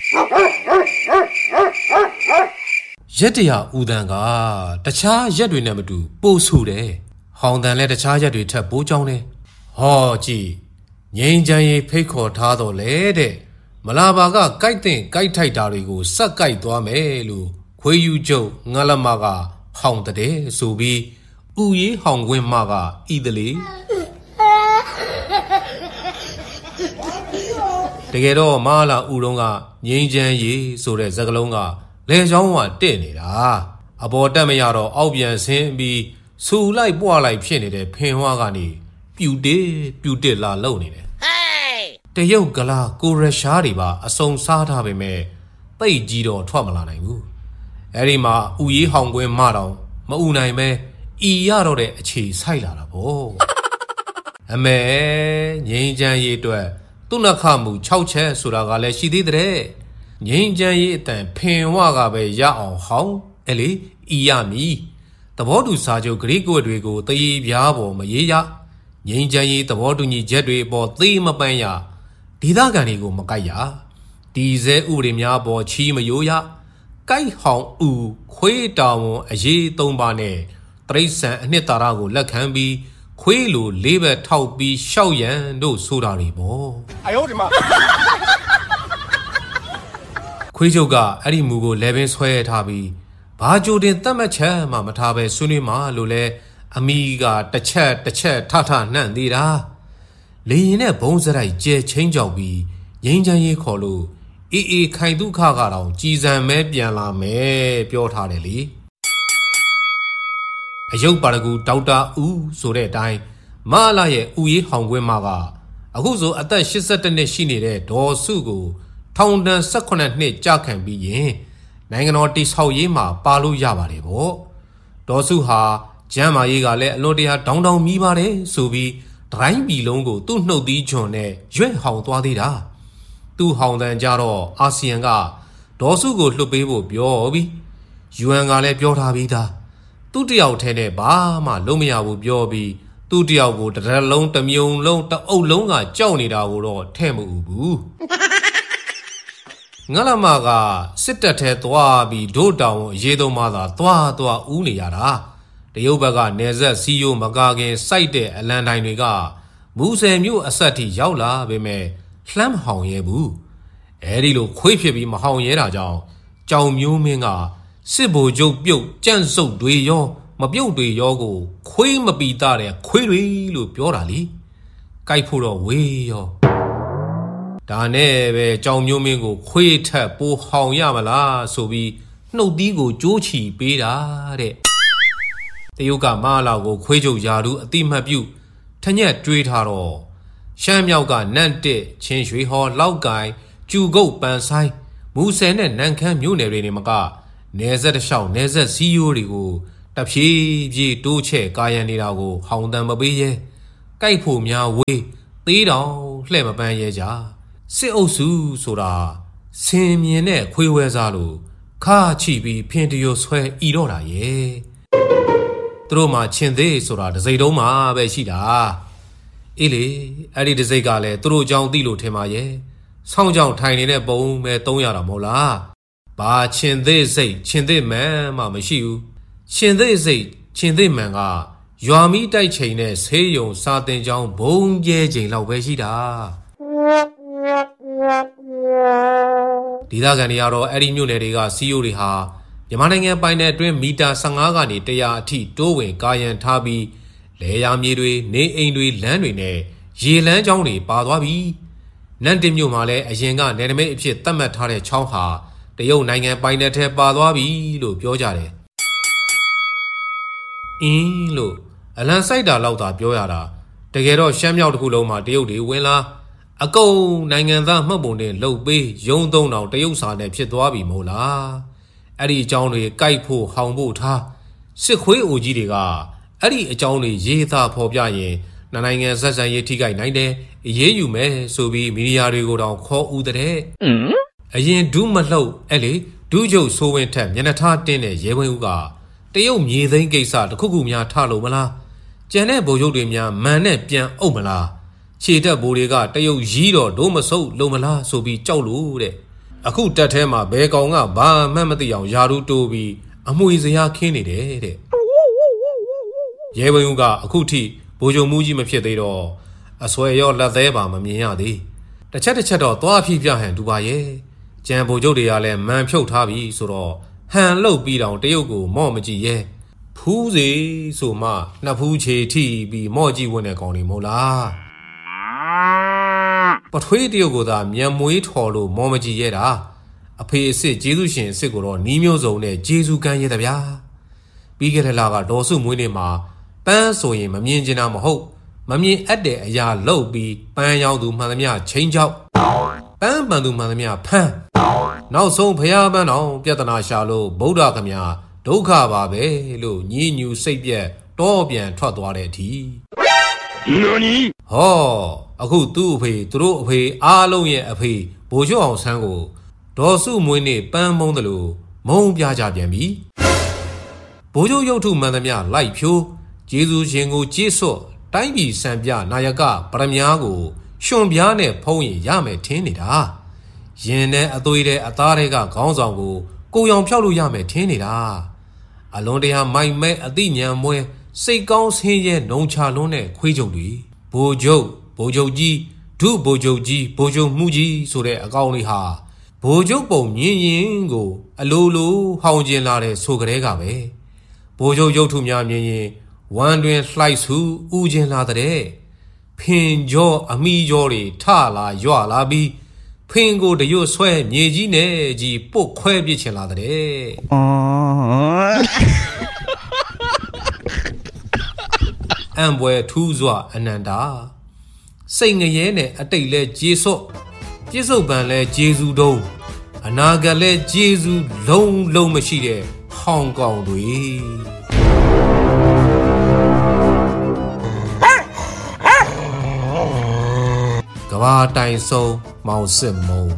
ရက်တရာဥဒံကတခြားရက်တွေနဲ့မတူပို့ဆူတယ်ဟောင်းတန်လဲတခြားရက်တွေထက်ပိုးကြောင်းတယ်ဟောကြည့်ငိမ့်ချမ်းရေးဖိတ်ခေါ်ထားတော့လေတဲ့မလာပါကကြိုက်တဲ့ကြိုက်ထိုက်တာတွေကိုစက်ကြိုက်သွားမယ်လို့ခွေးယူကျုပ်ငါလမကဟောင်းတဲ့ဆိုပြီးဥရေးဟောင်းခွင်းမကဤတလေတကယ်တော့မလာဥတုံးကငိမ့်ချမ်းရေးဆိုတဲ့စကားလုံးကလေချောင်းကတဲ့နေတာအပေါ်တက်မရတော့အောက်ပြန်ဆင်းပြီးဆူလိုက်ပွားလိုက်ဖြစ်နေတဲ့ဖင်ဝါကနေပြူတစ်ပြူတစ်လာလုံနေတယ်တရုတ်ကလာကိုရရှားတွေပါအစုံစားထားပေမဲ့ပိတ်ကြီးတော့ထွက်မလာနိုင်ဘူးအဲ့ဒီမှာဥရေးဟောင်ကွင်းမတောင်မဥနိုင်ပဲဤရတော့တဲ့အခြေဆိုင်လာတာပေါ့အမေငိမ့်ချမ်းရေးအတွက်သူ့နှခမှု၆ချက်ဆိုတာကလည်းရှိသေးတဲ့ငိမ့်ချမ်းရေးအတန်ဖင်ဝကပဲရအောင်ဟောင်းအဲ့လေဤရမီသဘောတူစာချုပ်ဂရိကွက်တွေကိုတည်ပြားပေါ်မရေးရငိမ့်ချမ်းရေးသဘောတူညီချက်တွေပေါ်သေမပန်းရဒေသခံတွေကိုမကိုက်ရဒီစဲဥပဒေများပေါ်ချီမယိုးရကိုက်ဟောင်းဥခွေးတာဝန်အရေးသုံးပါနဲ့တရိษံအနှစ်သာရကိုလက်ခံပြီးခွေးလိုလေးဘက်ထောက်ပြီးရှောက်ရန်တို့ဆိုတာတွေပေါ့အယောဒီမှာခွေးချုပ်ကအဲ့ဒီမူကိုလဲပင်ဆွဲထားပြီးဘာကြိုတင်တတ်မှတ်ချက်မှမထားပဲဆွေးနွေးမှလို့လဲအမိကတစ်ချက်တစ်ချက်ထထနှံ့သေးတာလေရင်နဲ့ဘုံစရိုက်ကျဲချင်းကြောက်ပြီးငိမ့်ချမ်းရေးခေါ်လို့အေးအေးခိုင်ဒုက္ခကတော့ကြည်စံမဲပြန်လာမယ်ပြောထားတယ်လေအယုတ်ပါရဂူဒေါက်တာဦးဆိုတဲ့အတိုင်းမလာရဲ့ဥရေးဟောင်ကွင်းမကအခုဆိုအသက်၈၁နှစ်ရှိနေတဲ့ဒေါ်စုကိုထောင်ဒဏ်၁၈နှစ်ကြာခံပြီးရင်နိုင်ငံတော်တိဆောက်ရေးမှာပါလို့ရပါတယ်ဗောဒေါ်စုဟာကျမ်းမာရေးကလည်းအလွန်တရာဒေါင်းဒေါင်းမြည်ပါတယ်ဆိုပြီးဒရိုင်းပြည်လုံးကိုသူ့နှုတ်သီးချွန်နဲ့ရွဲ့ဟောင်သွားသေးတာသူ့ဟောင်တန်ကြတော့အာဆီယံကဒေါ်စုကိုလှုပ်ပေးဖို့ပြောပြီးယူအန်ကလည်းပြောထားပြီးသားသူ့တယောက်ထဲနဲ့ဘာမှလုံးမရဘူးပြောပြီးသူ့တယောက်ကိုတရလုံးတစ်မြုံလုံးတအုပ်လုံးကကြောက်နေတာကိုတော့ထဲ့မဥဘူးငါလမကစစ်တပ်ထဲသွားပြီးဒို့တောင်အရေးသုံးပါးသာသွားသွားဦးနေရတာတရုတ်ဘက်ကနေဆက်စီယိုမကာခင်စိုက်တဲ့အလံတိုင်းတွေကမူဆယ်မြို့အဆက်ထိရောက်လာပေမဲ့လှမ်းမဟောင်ရဲဘူးအဲဒီလိုခွေးဖြစ်ပြီးမဟောင်ရဲတာကြောင့်ကြောင်မျိုးမင်းကစစ်ဘိုလ်ချုပ်ပြုတ်ကြန့်စုပ်တွေရောမပြုတ်တွေရောကိုခွေးမပီတာတဲ့ခွေးတွေလို့ပြောတာလေကြိုက်ဖို့တော့ဝေးရောဒါနဲ့ပဲကြောင်မျိုးမင်းကိုခွေးထက်ပိုဟောင်ရမလားဆိုပြီးနှုတ်သီးကိုကြိုးချီပေးတာတဲ့တရုတ်ကမဟာလာကိုခွေးချုပ်ယာတူအတိမတ်ပြုထညက်တွေးထားတော့ရှမ်းမြောက်ကနန့်တစ်ချင်းရွှေဟော်လောက်ကိုင်ကျူကုတ်ပန်ဆိုင်မူဆယ်နဲ့နန်ခမ်းမြို့နယ်တွေနေမကနယ်ဆက်တစ်လျှောက်နယ်ဆက်စီးရိုးတွေကိုတဖြည်းဖြည်းတိုးချဲ့ကာယံနေတာကိုဟောင်တန်မပေးရဲကြိုက်ဖို့များဝေးသေးတောင်လှဲ့မပန်းရဲကြစစ်အုပ်စုဆိုတာဆင်မြင်တဲ့ခွေးဝဲစားလို့ခါချီပြီးဖင်တရဆွဲဤတော့တာရဲ့သူတို့မှချင်းသေးဆိုတာတစိမ့်တုံးမှပဲရှိတာအေးလေအဲ့ဒီတစိမ့်ကလည်းသူတို့အကြောင်းသိလို့ထင်ပါရဲ့ဆောင်းကြောင်ထိုင်နေတဲ့ပုံပဲသုံးရတာမဟုတ်လားဘာချင်းသေးစိတ်ချင်းသေးမှန်မှမရှိဘူးချင်းသေးစိတ်ချင်းသေးမှန်ကရွာမီးတိုက်ချိန်နဲ့ဆေးရုံစာတင်ကြောင်းဘုံကျဲချိန်လောက်ပဲရှိတာဒေသခံတွေကတော့အဲ့ဒီမြို့နယ်တွေကစီးရိုးတွေဟာမြန်မာနိုင်ငံပိုင်နယ်အတွင်းမီတာဆယ့်ငါးကနေတရာအထိတိုးဝင်ကာယံထားပြီးလေယာမြေတွေနေအိမ်တွေလမ်းတွေနဲ့ရေလမ်းကြောင်းတွေပါသွားပြီနန့်တင်မြို့မှာလည်းအရင်ကနယ်နိမိတ်အဖြစ်သတ်မှတ်ထားတဲ့ချောင်းဟာတရုတ်နိုင်ငံပိုင်နယ်ထဲပါသွားပြီလို့ပြောကြတယ်အင်းလို့အလံစိုက်တာလောက်သာပြောရတာတကယ်တော့ရှမ်းမြောက်တစ်ခုလုံးမှာတရုတ်တွေဝင်လာအကုန်နိုင်ငံသားမှတ်ပုံတင်လှုပ်ပေးရုံသုံးတောင်တရုတ်စာနဲ့ဖြစ်သွားပြီမို့လားအဲ့ဒီအကြောင်းတွေကြိုက်ဖို့ဟောင်ဖို့ထားစစ်ခွေးအိုကြီးတွေကအဲ့ဒီအကြောင်းတွေရေးသားဖော်ပြရင်နိုင်ငံဆက်ဆံရေးထိခိုက်နိုင်တယ်အေးအေးယူမယ်ဆိုပြီးမီဒီယာတွေကိုတောင်ခေါ်ဦးတဲ့အရင်ဒူးမလှုပ်အဲ့လေဒူးချုပ်ဆိုးဝင်းထက်မျက်နှာထားတင်းတဲ့ရဲဝင်းဦးကတရုတ်မြေသိမ်းကိစ္စတစ်ခုခုများထလို့မလားကြံတဲ့ဗိုလ်ချုပ်တွေများမန်နဲ့ပြန်အုပ်မလားခြေတက်ဘိုးတွေကတရုတ်ရီးတော့ဒိုးမဆုပ်လုံမလားဆိုပြီးကြောက်လို့တဲ့အခုတက်ထဲမှာဘဲကောင်ကဘာမှမသိအောင်ယာရူတိုးပြီးအမွေစရာခင်းနေတယ်တဲ့ရဲဝင်းဦးကအခုထိဗိုလ်ချုပ်မူကြီးမဖြစ်သေးတော့အဆွဲရောလက်သေးပါမမြင်ရသေးတစ်ချက်တစ်ချက်တော့သွားဖြီးပြဟန်ဒူပါရဲ့ကြံဗိုလ်ချုပ်တွေကလည်းမန်ဖြုတ်ထားပြီဆိုတော့ဟန်လှုပ်ပြီးတောင်တရုတ်ကိုမော့မကြည့်ရဲဖူးစီဆိုမှနှစ်ဖူးချေထိပြီးမော့ကြည့်ဝင်တဲ့ကောင်တွေမဟုတ်လားပထွေးတရုတ်ကသာမြန်မွေးထော်လို့မော်မကြည့်ရတာအဖေအစ်စ်ကျေးဇူးရှင်အစ်စ်ကိုတော့နီးမျိုးစုံနဲ့ကျေးဇူးကမ်းရတဲ့ဗျာပြီးခဲ့တဲ့လကဒေါ်စုမွေးနေ့မှာပန်းဆိုရင်မမြင်ကျင်တာမဟုတ်မမြင်အပ်တဲ့အရာလှုပ်ပြီးပန်းရောက်သူမှန်သမျှချင်းချောက်ပန်းပန်သူမှန်သမျှဖမ်းနောက်ဆုံးဖျားပန်းတော်ပြဿနာရှာလို့ဗုဒ္ဓခမညာဒုက္ခပါပဲလို့ညည်းညူစိတ်ပြက်တော့ပြန်ထွက်သွားတဲ့အထိနော်နီဟောအခုသူ့အဖေသူတို့အဖေအားလုံးရဲ့အဖေဘိုလ်ချုပ်အောင်ဆန်းကိုဒေါ်စုမွေးနေ့ပန်းမုံတယ်လို့မုံပြကြပြန်ပြီဘိုလ်ချုပ်ရုပ်ထုမှန်သမျှလိုက်ဖြိုးကျေးဇူးရှင်ကိုကျေးစွတ်တိုင်းပြည်စံပြနာယကပရမများကိုရှင်ပြားနဲ့ဖုံးရင်ရမယ်ထင်းနေတာရင်နဲ့အသွေးတဲ့အသားတွေကခေါင်းဆောင်ကိုကိုရောင်ဖြောက်လို့ရမယ်ထင်းနေတာအလွန်တရာမိုက်မဲအသိဉာဏ်မွဲစိတ်ကောင်းဆင်းရဲနှုံချလွန်းတဲ့ခွေးချုပ်တွေဘိုလ်ချုပ်ဘိုလ်ချုပ်ကြီးဒုဗိုလ်ချုပ်ကြီးဗိုလ်ချုပ်မှုကြီးဆိုတဲ့အကောင်တွေဟာဗိုလ်ချုပ်ပုံမြင်ရင်ကိုအလိုလိုဟောင်ကျင်လာတဲ့ဆိုကြတဲ့ကပဲဗိုလ်ချုပ်ရုပ်ထုများမြင်ရင်ဝမ်းတွင်လှိုက်ဆူဥကျင်လာတဲ့ဖင်ကြောအမိကြောတွေထလာရွလာပြီးဖင်ကိုတရွတ်ဆွဲမြေကြီးနဲ့ကြီးပုတ်ခွဲပစ်ချင်လာတဲ့အံပွဲထူးစွာအနန္တာစိတ်ငရဲနဲ့အတိတ်လဲကျေးစွတ်ပြစ္ဆုတ်ပံလဲကျေးဇူးတုံးအနာဂတ်လဲကျေးဇူးလုံးလုံးမရှိတဲ့ဟောင်ကောင်တွေကဘာတိုင်ဆုံးမောင်စစ်မုံ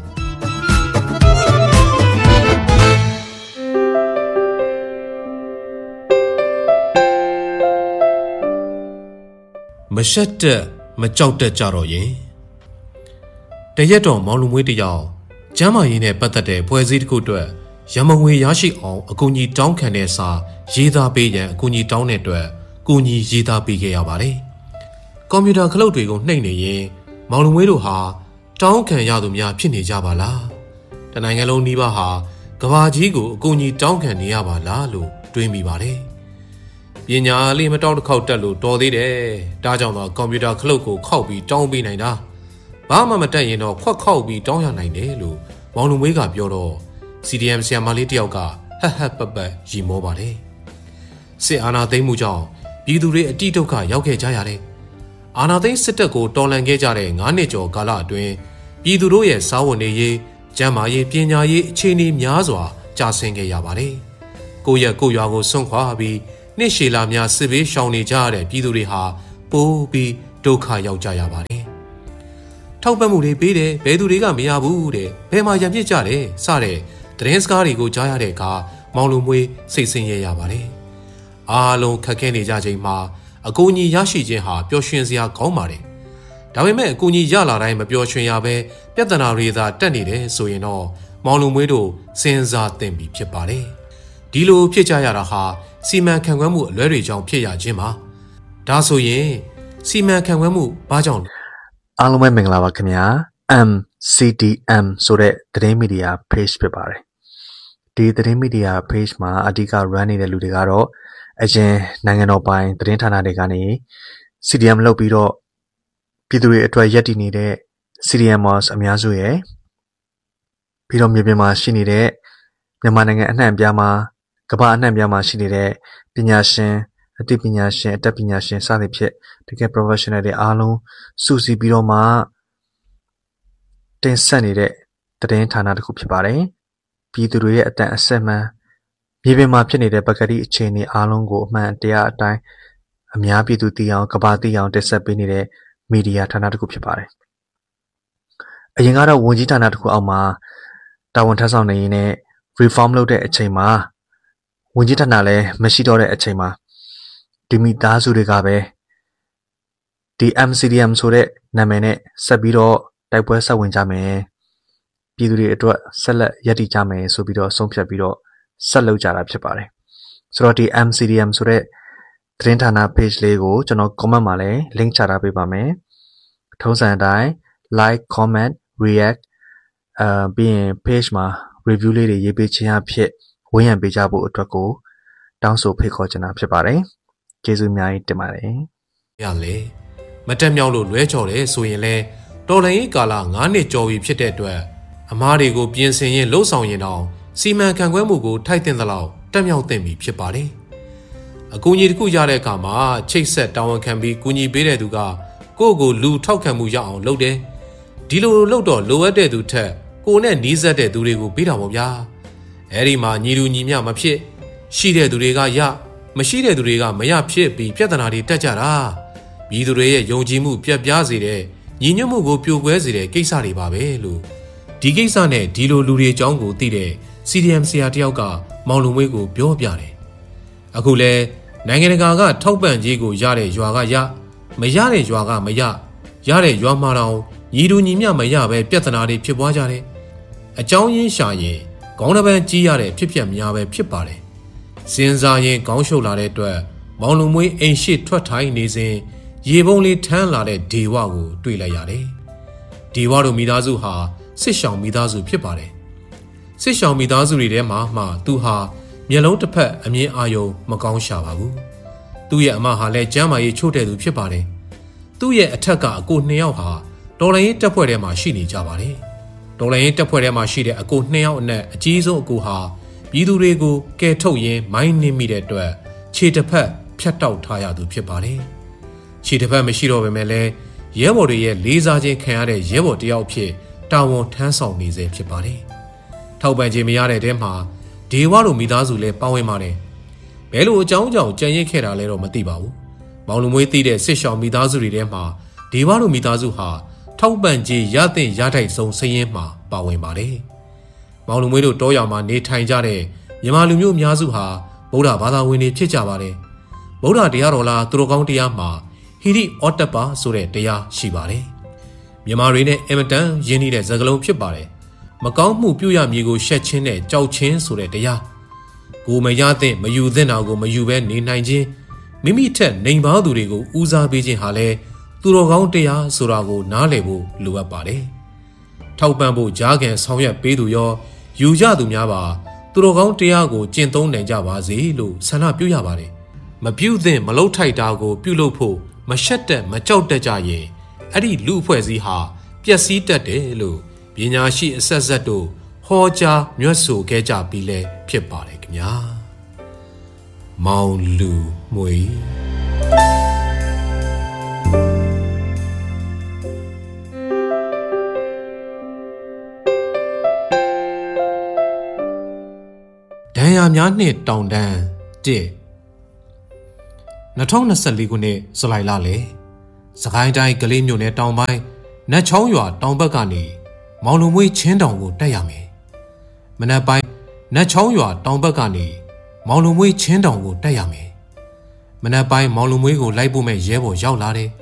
မရှက်တဲ့မကြောက်တဲ့ကြတော့ရင်တရက်တော့မောင်လူမွေးတယောက်ကျမ်းမာရေးနဲ့ပတ်သက်တဲ့ဖွဲ့စည်းတစ်ခုအတွက်ရမငွေရရှိအောင်အကူအညီတောင်းခံတဲ့စာရေးသားပေးရန်အကူအညီတောင်းတဲ့အတွက်ကူညီရေးသားပေးခဲ့ရပါတယ်။ကွန်ပျူတာခလုတ်တွေကိုနှိပ်နေရင်မောင်လူမွေးတို့ဟာတောင်းခံရသူများဖြစ်နေကြပါလား။တနိုင်ငံလုံးနှီးပါဟာကဘာကြီးကိုအကူအညီတောင်းခံနေရပါလားလို့တွေးမိပါတယ်။ပညာလေးမတောင်းတစ်ခေါက်တက်လို့တော်သေးတယ်။ဒါကြောင့်တော့ကွန်ပျူတာခလုတ်ကိုခောက်ပြီးတောင်းပေးနိုင်တာ။ဘာမှမတက်ရင်တော့ခွက်ခောက်ပြီးတောင်းရနိုင်တယ်လို့မောင်လူမွေးကပြောတော့ စီ ဒီ အမ် ဆရာမလေးတယောက်ကဟက်ဟက်ပတ်ပတ်ရီမောပါတယ်စစ်အာဏာသိမ်းမှုကြောင့်ပြည်သူတွေအတိဒုက္ခရောက်ခဲ့ကြရတယ်အာဏာသိမ်းစစ်တပ်ကိုတော်လှန်ခဲ့ကြတဲ့ငါးနှစ်ကျော်ကာလအတွင်းပြည်သူတို့ရဲ့စားဝတ်နေရေးကျန်းမာရေးပညာရေးအခြေအနေများစွာကျဆင်းခဲ့ရပါတယ်ကိုယ့်ရဲ့ကိုယ့်ရွာကိုစွန့်ခွာပြီးနှစ်ရှည်လာများစစ်ဘေးရှောင်နေကြရတဲ့ပြည်သူတွေဟာပိုးပြီးဒုက္ခရောက်ကြရပါတယ်ထောက်ပံ့မှုတွေပေးတယ်ဘယ်သူတွေကမရဘူးတဲ့ဘယ်မှာရံပြစ်ကြတယ်စတဲ့သတင်းစကားတွေကိုကြားရတဲ့အခါမောင်လူမွေးစိတ်ဆင်းရဲရပါတယ်အားလုံးခက်ခဲနေကြချိန်မှာအကူအညီရရှိခြင်းဟာပျော်ရွှင်စရာကောင်းပါတယ်ဒါပေမဲ့အကူအညီရလာတိုင်းမပျော်ရွှင်ရဘဲပြဿနာတွေသာတက်နေတယ်ဆိုရင်တော့မောင်လူမွေးတို့စဉ်းစားသင့်ပြီဖြစ်ပါတယ်ဒီလိုဖြစ်ကြရတာဟာစီမံခန့်ခွဲမှုအလွဲတွေကြောင့်ဖြစ်ရခြင်းပါဒါဆိုရင်စီမံခန့်ခွဲမှုဘာကြောင့်လဲအားလုံးပဲမင်္ဂလာပါခင်ဗျာ အမ် စီ ဒီ အမ် ဆိုတဲ့သတင်းမီဒီယာ page ဖြစ်ပါတယ်ဒီသတင်းမီဒီယာ page မှာအဓိက run နေတဲ့လူတွေကတော့အရင်နိုင်ငံတော်ပိုင်သတင်းဌာနတွေကနေ စီ ဒီ အမ် လုပ်ပြီးတော့ပြည်သူတွေအတွက်ရပ်တည်နေတဲ့ စီ ဒီ အမ် mouse အများစုရဲ့ပြီးတော့မြေပြင်မှာရှိနေတဲ့မြန်မာနိုင်ငံအနှံ့အပြားမှာကမ္ဘာအနှံ့အပြားမှာရှိနေတဲ့ပညာရှင်အသိပညာရှင်အတတ်ပညာရှင်စသဖြင့်တကယ် professional တွေအားလုံးစုစည်းပြီးတော့မှတင်ဆက်နေတဲ့သတင်းဌာနတစ်ခုဖြစ်ပါတယ်ပြည်သူတွေရဲ့အတန်အဆက်မှန်မြေပြင်မှာဖြစ်နေတဲ့ပကတိအခြေအနေအားလုံးကိုအမှန်တရားအတိုင်းအများပြည်သူသိအောင်ကမ္ဘာသိအောင်တင်ဆက်ပေးနေတဲ့မီဒီယာဌာနတစ်ခုဖြစ်ပါတယ်အရင်ကတော့ဝန်ကြီးဌာနတစ်ခုအောက်မှာတာဝန်ထမ်းဆောင်နေရင်းနဲ့ reform လုပ်တဲ့အချိန်မှာဝန်ကြီးဌာနလည်းမရှိတော့တဲ့အချိန်မှာဒီမိသားစုတွေကပဲဒီ အမ် စီ ဒီ အမ် ဆိုတဲ့နာမည်နဲ့ဆက်ပြီးတော့တိုက်ပွဲဆက်ဝင်ကြမယ်ပြည်သူတွေအတွက်ဆက်လက်ရည်တည်ကြမယ်ဆိုပြီးတော့ဆုံးဖြတ်ပြီးတော့ဆက်လုပ်ကြတာဖြစ်ပါတယ်ဆိုတော့ဒီ အမ် စီ ဒီ အမ် ဆိုတဲ့သတင်းဌာန page လေးကိုကျွန်တော် comment မှာလည်း link ချထားပေးပါမယ်ထုံးစံအတိုင်း like comment react အာပြီးရင် page မှာ review လေးတွေရေးပေးခြင်းအဖြစ်ဝန်းရံပေးကြဖို့အတွက်ကိုတောင်းဆိုဖိတ်ခေါ်ချင်တာဖြစ်ပါတယ်ကျေးဇူးအများကြီးတင်ပါတယ်ရလေမတက်မြောက်လို့လွဲချော်တယ်ဆိုရင်လဲတော်လှန်ရေးကာလငါးနှစ်ကျော်ပြီဖြစ်တဲ့အတွက်အမားတွေကိုပြင်ဆင်ရင်လှုပ်ဆောင်ရင်တော့စီမံခန့်ခွဲမှုကိုထိုက်တင်သလောက်တက်မြောက်သင့်ပြီဖြစ်ပါတယ်အကူအညီတစ်ခုရတဲ့အခါမှာချိတ်ဆက်တာဝန်ခံပြီးကူညီပေးတဲ့သူကကိုယ့်ကိုလူထောက်ခံမှုရအောင်လုပ်တယ်ဒီလိုလုပ်တော့လိုအပ်တဲ့သူထက်ကိုယ်နဲ့နီးစပ်တဲ့သူတွေကိုပေးတာပေါ့ဗျာအဲဒီမှာညီလူညီမျှမဖြစ်ရှိတဲ့သူတွေကရမရှိတဲ့သူတွေကမရဖြစ်ပြီးပြဿနာတွေတက်ကြတာပြည်သူတွေရဲ့ယုံကြည်မှုပြတ်ပြားစေတဲ့ညီညွတ်မှုကိုပြိုကွဲစေတဲ့ကိစ္စတွေပါပဲလို့ဒီကိစ္စနဲ့ဒီလိုလူတွေအကြောင်းကိုသိတဲ့ စီ ဒီ အမ် ဆရာတယောက်ကမောင်လူမွေးကိုပြောပြတယ်အခုလဲနိုင်ငံတကာကထောက်ပံ့ကြေးကိုရတဲ့ရွာကရမရတဲ့ရွာကမရရတဲ့ရွာမှာတော့ညီတူညီမျှမရပဲပြဿနာတွေဖြစ်ပွားကြတယ်အကြောင်းရင်းရှာရင်ခေါင်းတစ်ပန်းကြီးရတဲ့ဖြစ်ပျက်များပဲဖြစ်ပါတယ်စဉ်းစားရင်ခေါင်းရှုပ်လာတဲ့အတွက်မောင်လူမွေးအိမ်ရှိထွက်ထိုင်နေစဉ်ရေပုံးလေးထမ်းလာတဲ့ဒေဝကိုတွေ့လိုက်ရတယ်ဒေဝတို့မိသားစုဟာစစ်ရှောင်မိသားစုဖြစ်ပါတယ်စစ်ရှောင်မိသားစုတွေထဲမှာမှသူဟာမျက်လုံးတစ်ဖက်အမြင်အာရုံမကောင်းရှာပါဘူးသူ့ရဲ့အမဟာလည်းကျမ်းမာရေးချို့တဲ့သူဖြစ်ပါတယ်သူ့ရဲ့အထက်ကအကိုနှစ်ယောက်ဟာတော်လိုင်းရေးတပ်ဖွဲ့ထဲမှာရှိနေကြပါတယ်တော်လိုင်းရေးတပ်ဖွဲ့ထဲမှာရှိတဲ့အကိုနှစ်ယောက်အနက်အကြီးဆုံးအကိုဟာပြည်သူတွေကိုကယ်ထုတ်ရင်းမိုင်းနှင်းမိတဲ့အတွက်ခြေတစ်ဖက်ဖြတ်တောက်ထားရသူဖြစ်ပါတယ်ခြေတစ်ဖက်မရှိတော့ပေမဲ့လည်းရဲဘော်တွေရဲ့လေးစားခြင်းခံရတဲ့ရဲဘော်တယောက်ဖြစ်တာဝန်ထမ်းဆောင်နေစေဖြစ်ပါတယ်ထောက်ပံ့ခြင်းမရတဲ့တဲမှာဒေဝတို့မိသားစုလည်းပါဝင်ပါတယ်ဘယ်လိုအကြောင်းကြောင့်ကြံရစ်ခဲ့တာလဲတော့မသိပါဘူးမောင်လူမွေးသိတဲ့စစ်ရှောင်မိသားစုတွေထဲမှာဒေဝတို့မိသားစုဟာထောက်ပံ့ခြင်းရတဲ့ရထိုက်ဆုံးစည်ရင်းမှာပါဝင်ပါတယ်မောင်လူမွေးတို့တောရွာမှာနေထိုင်ကြတဲ့မြန်မာလူမျိုးအများစုဟာဗုဒ္ဓဘာသာဝင်တွေဖြစ်ကြပါတယ်ဗုဒ္ဓတရားတော်လားသူတော်ကောင်းတရားမှာဟိရိဩတ္တပဆိုတဲ့တရားရှိပါတယ်မြန်မာတွေနဲ့အင်မတန်ရင်းနှီးတဲ့စကားလုံးဖြစ်ပါတယ်မကောင်းမှုပြုရမည်ကိုရှက်ချင်းနဲ့ကြောက်ချင်းဆိုတဲ့တရားကိုမရသင့်မယူသင့်တာကိုမယူဘဲနေနိုင်ခြင်းမိမိထက်နှိမ်ပါသူတွေကိုဦးစားပေးခြင်းဟာလည်းသူတော်ကောင်းတရားဆိုတာကိုနားလည်ဖို့လိုအပ်ပါတယ်ထောက်ပံ့ဖို့ကြားခံဆောင်ရွက်ပေးသူရောယူကြသူများပါသူတော်ကောင်းတရားကိုကျင့်သုံးနိုင်ကြပါစေလို့ဆန္ဒပြုရပါတယ်မပြုသင့်မလုပ်ထိုက်တာကိုပြုလုပ်ဖို့မရှက်တက်မကြောက်တက်ကြရင်အဲ့ဒီလူအဖွဲ့အစည်းဟာပပျက်စီးတတ်တယ်လို့ပညာရှိအဆက်ဆက်တို့ဟောကြားညွှန်ဆိုခဲ့ကြပြီးလဲဖြစ်ပါတယ်ခင်ဗျာမောင်လူမွေဒဏ်ရာများနှင့်တောင်တန်းတစ်၂၀၂၄ခုနှစ်ဇူလိုင်လလေစကိုင်းတိုင်းကလေးမြို့နယ်တောင်ပိုင်းနတ်ချောင်းရွာတောင်ဘက်ကနေမောင်လူမွေးချင်းတောင်ကိုတက်ရမယ်မနက်ပိုင်းနတ်ချောင်းရွာတောင်ဘက်ကနေမောင်လူမွေးချင်းတောင်ကိုတက်ရမယ်မနက်ပိုင်းမောင်လူမွေးကိုလိုက်ဖို့မဲ့ရဲဘော်ရောက်လာတယ်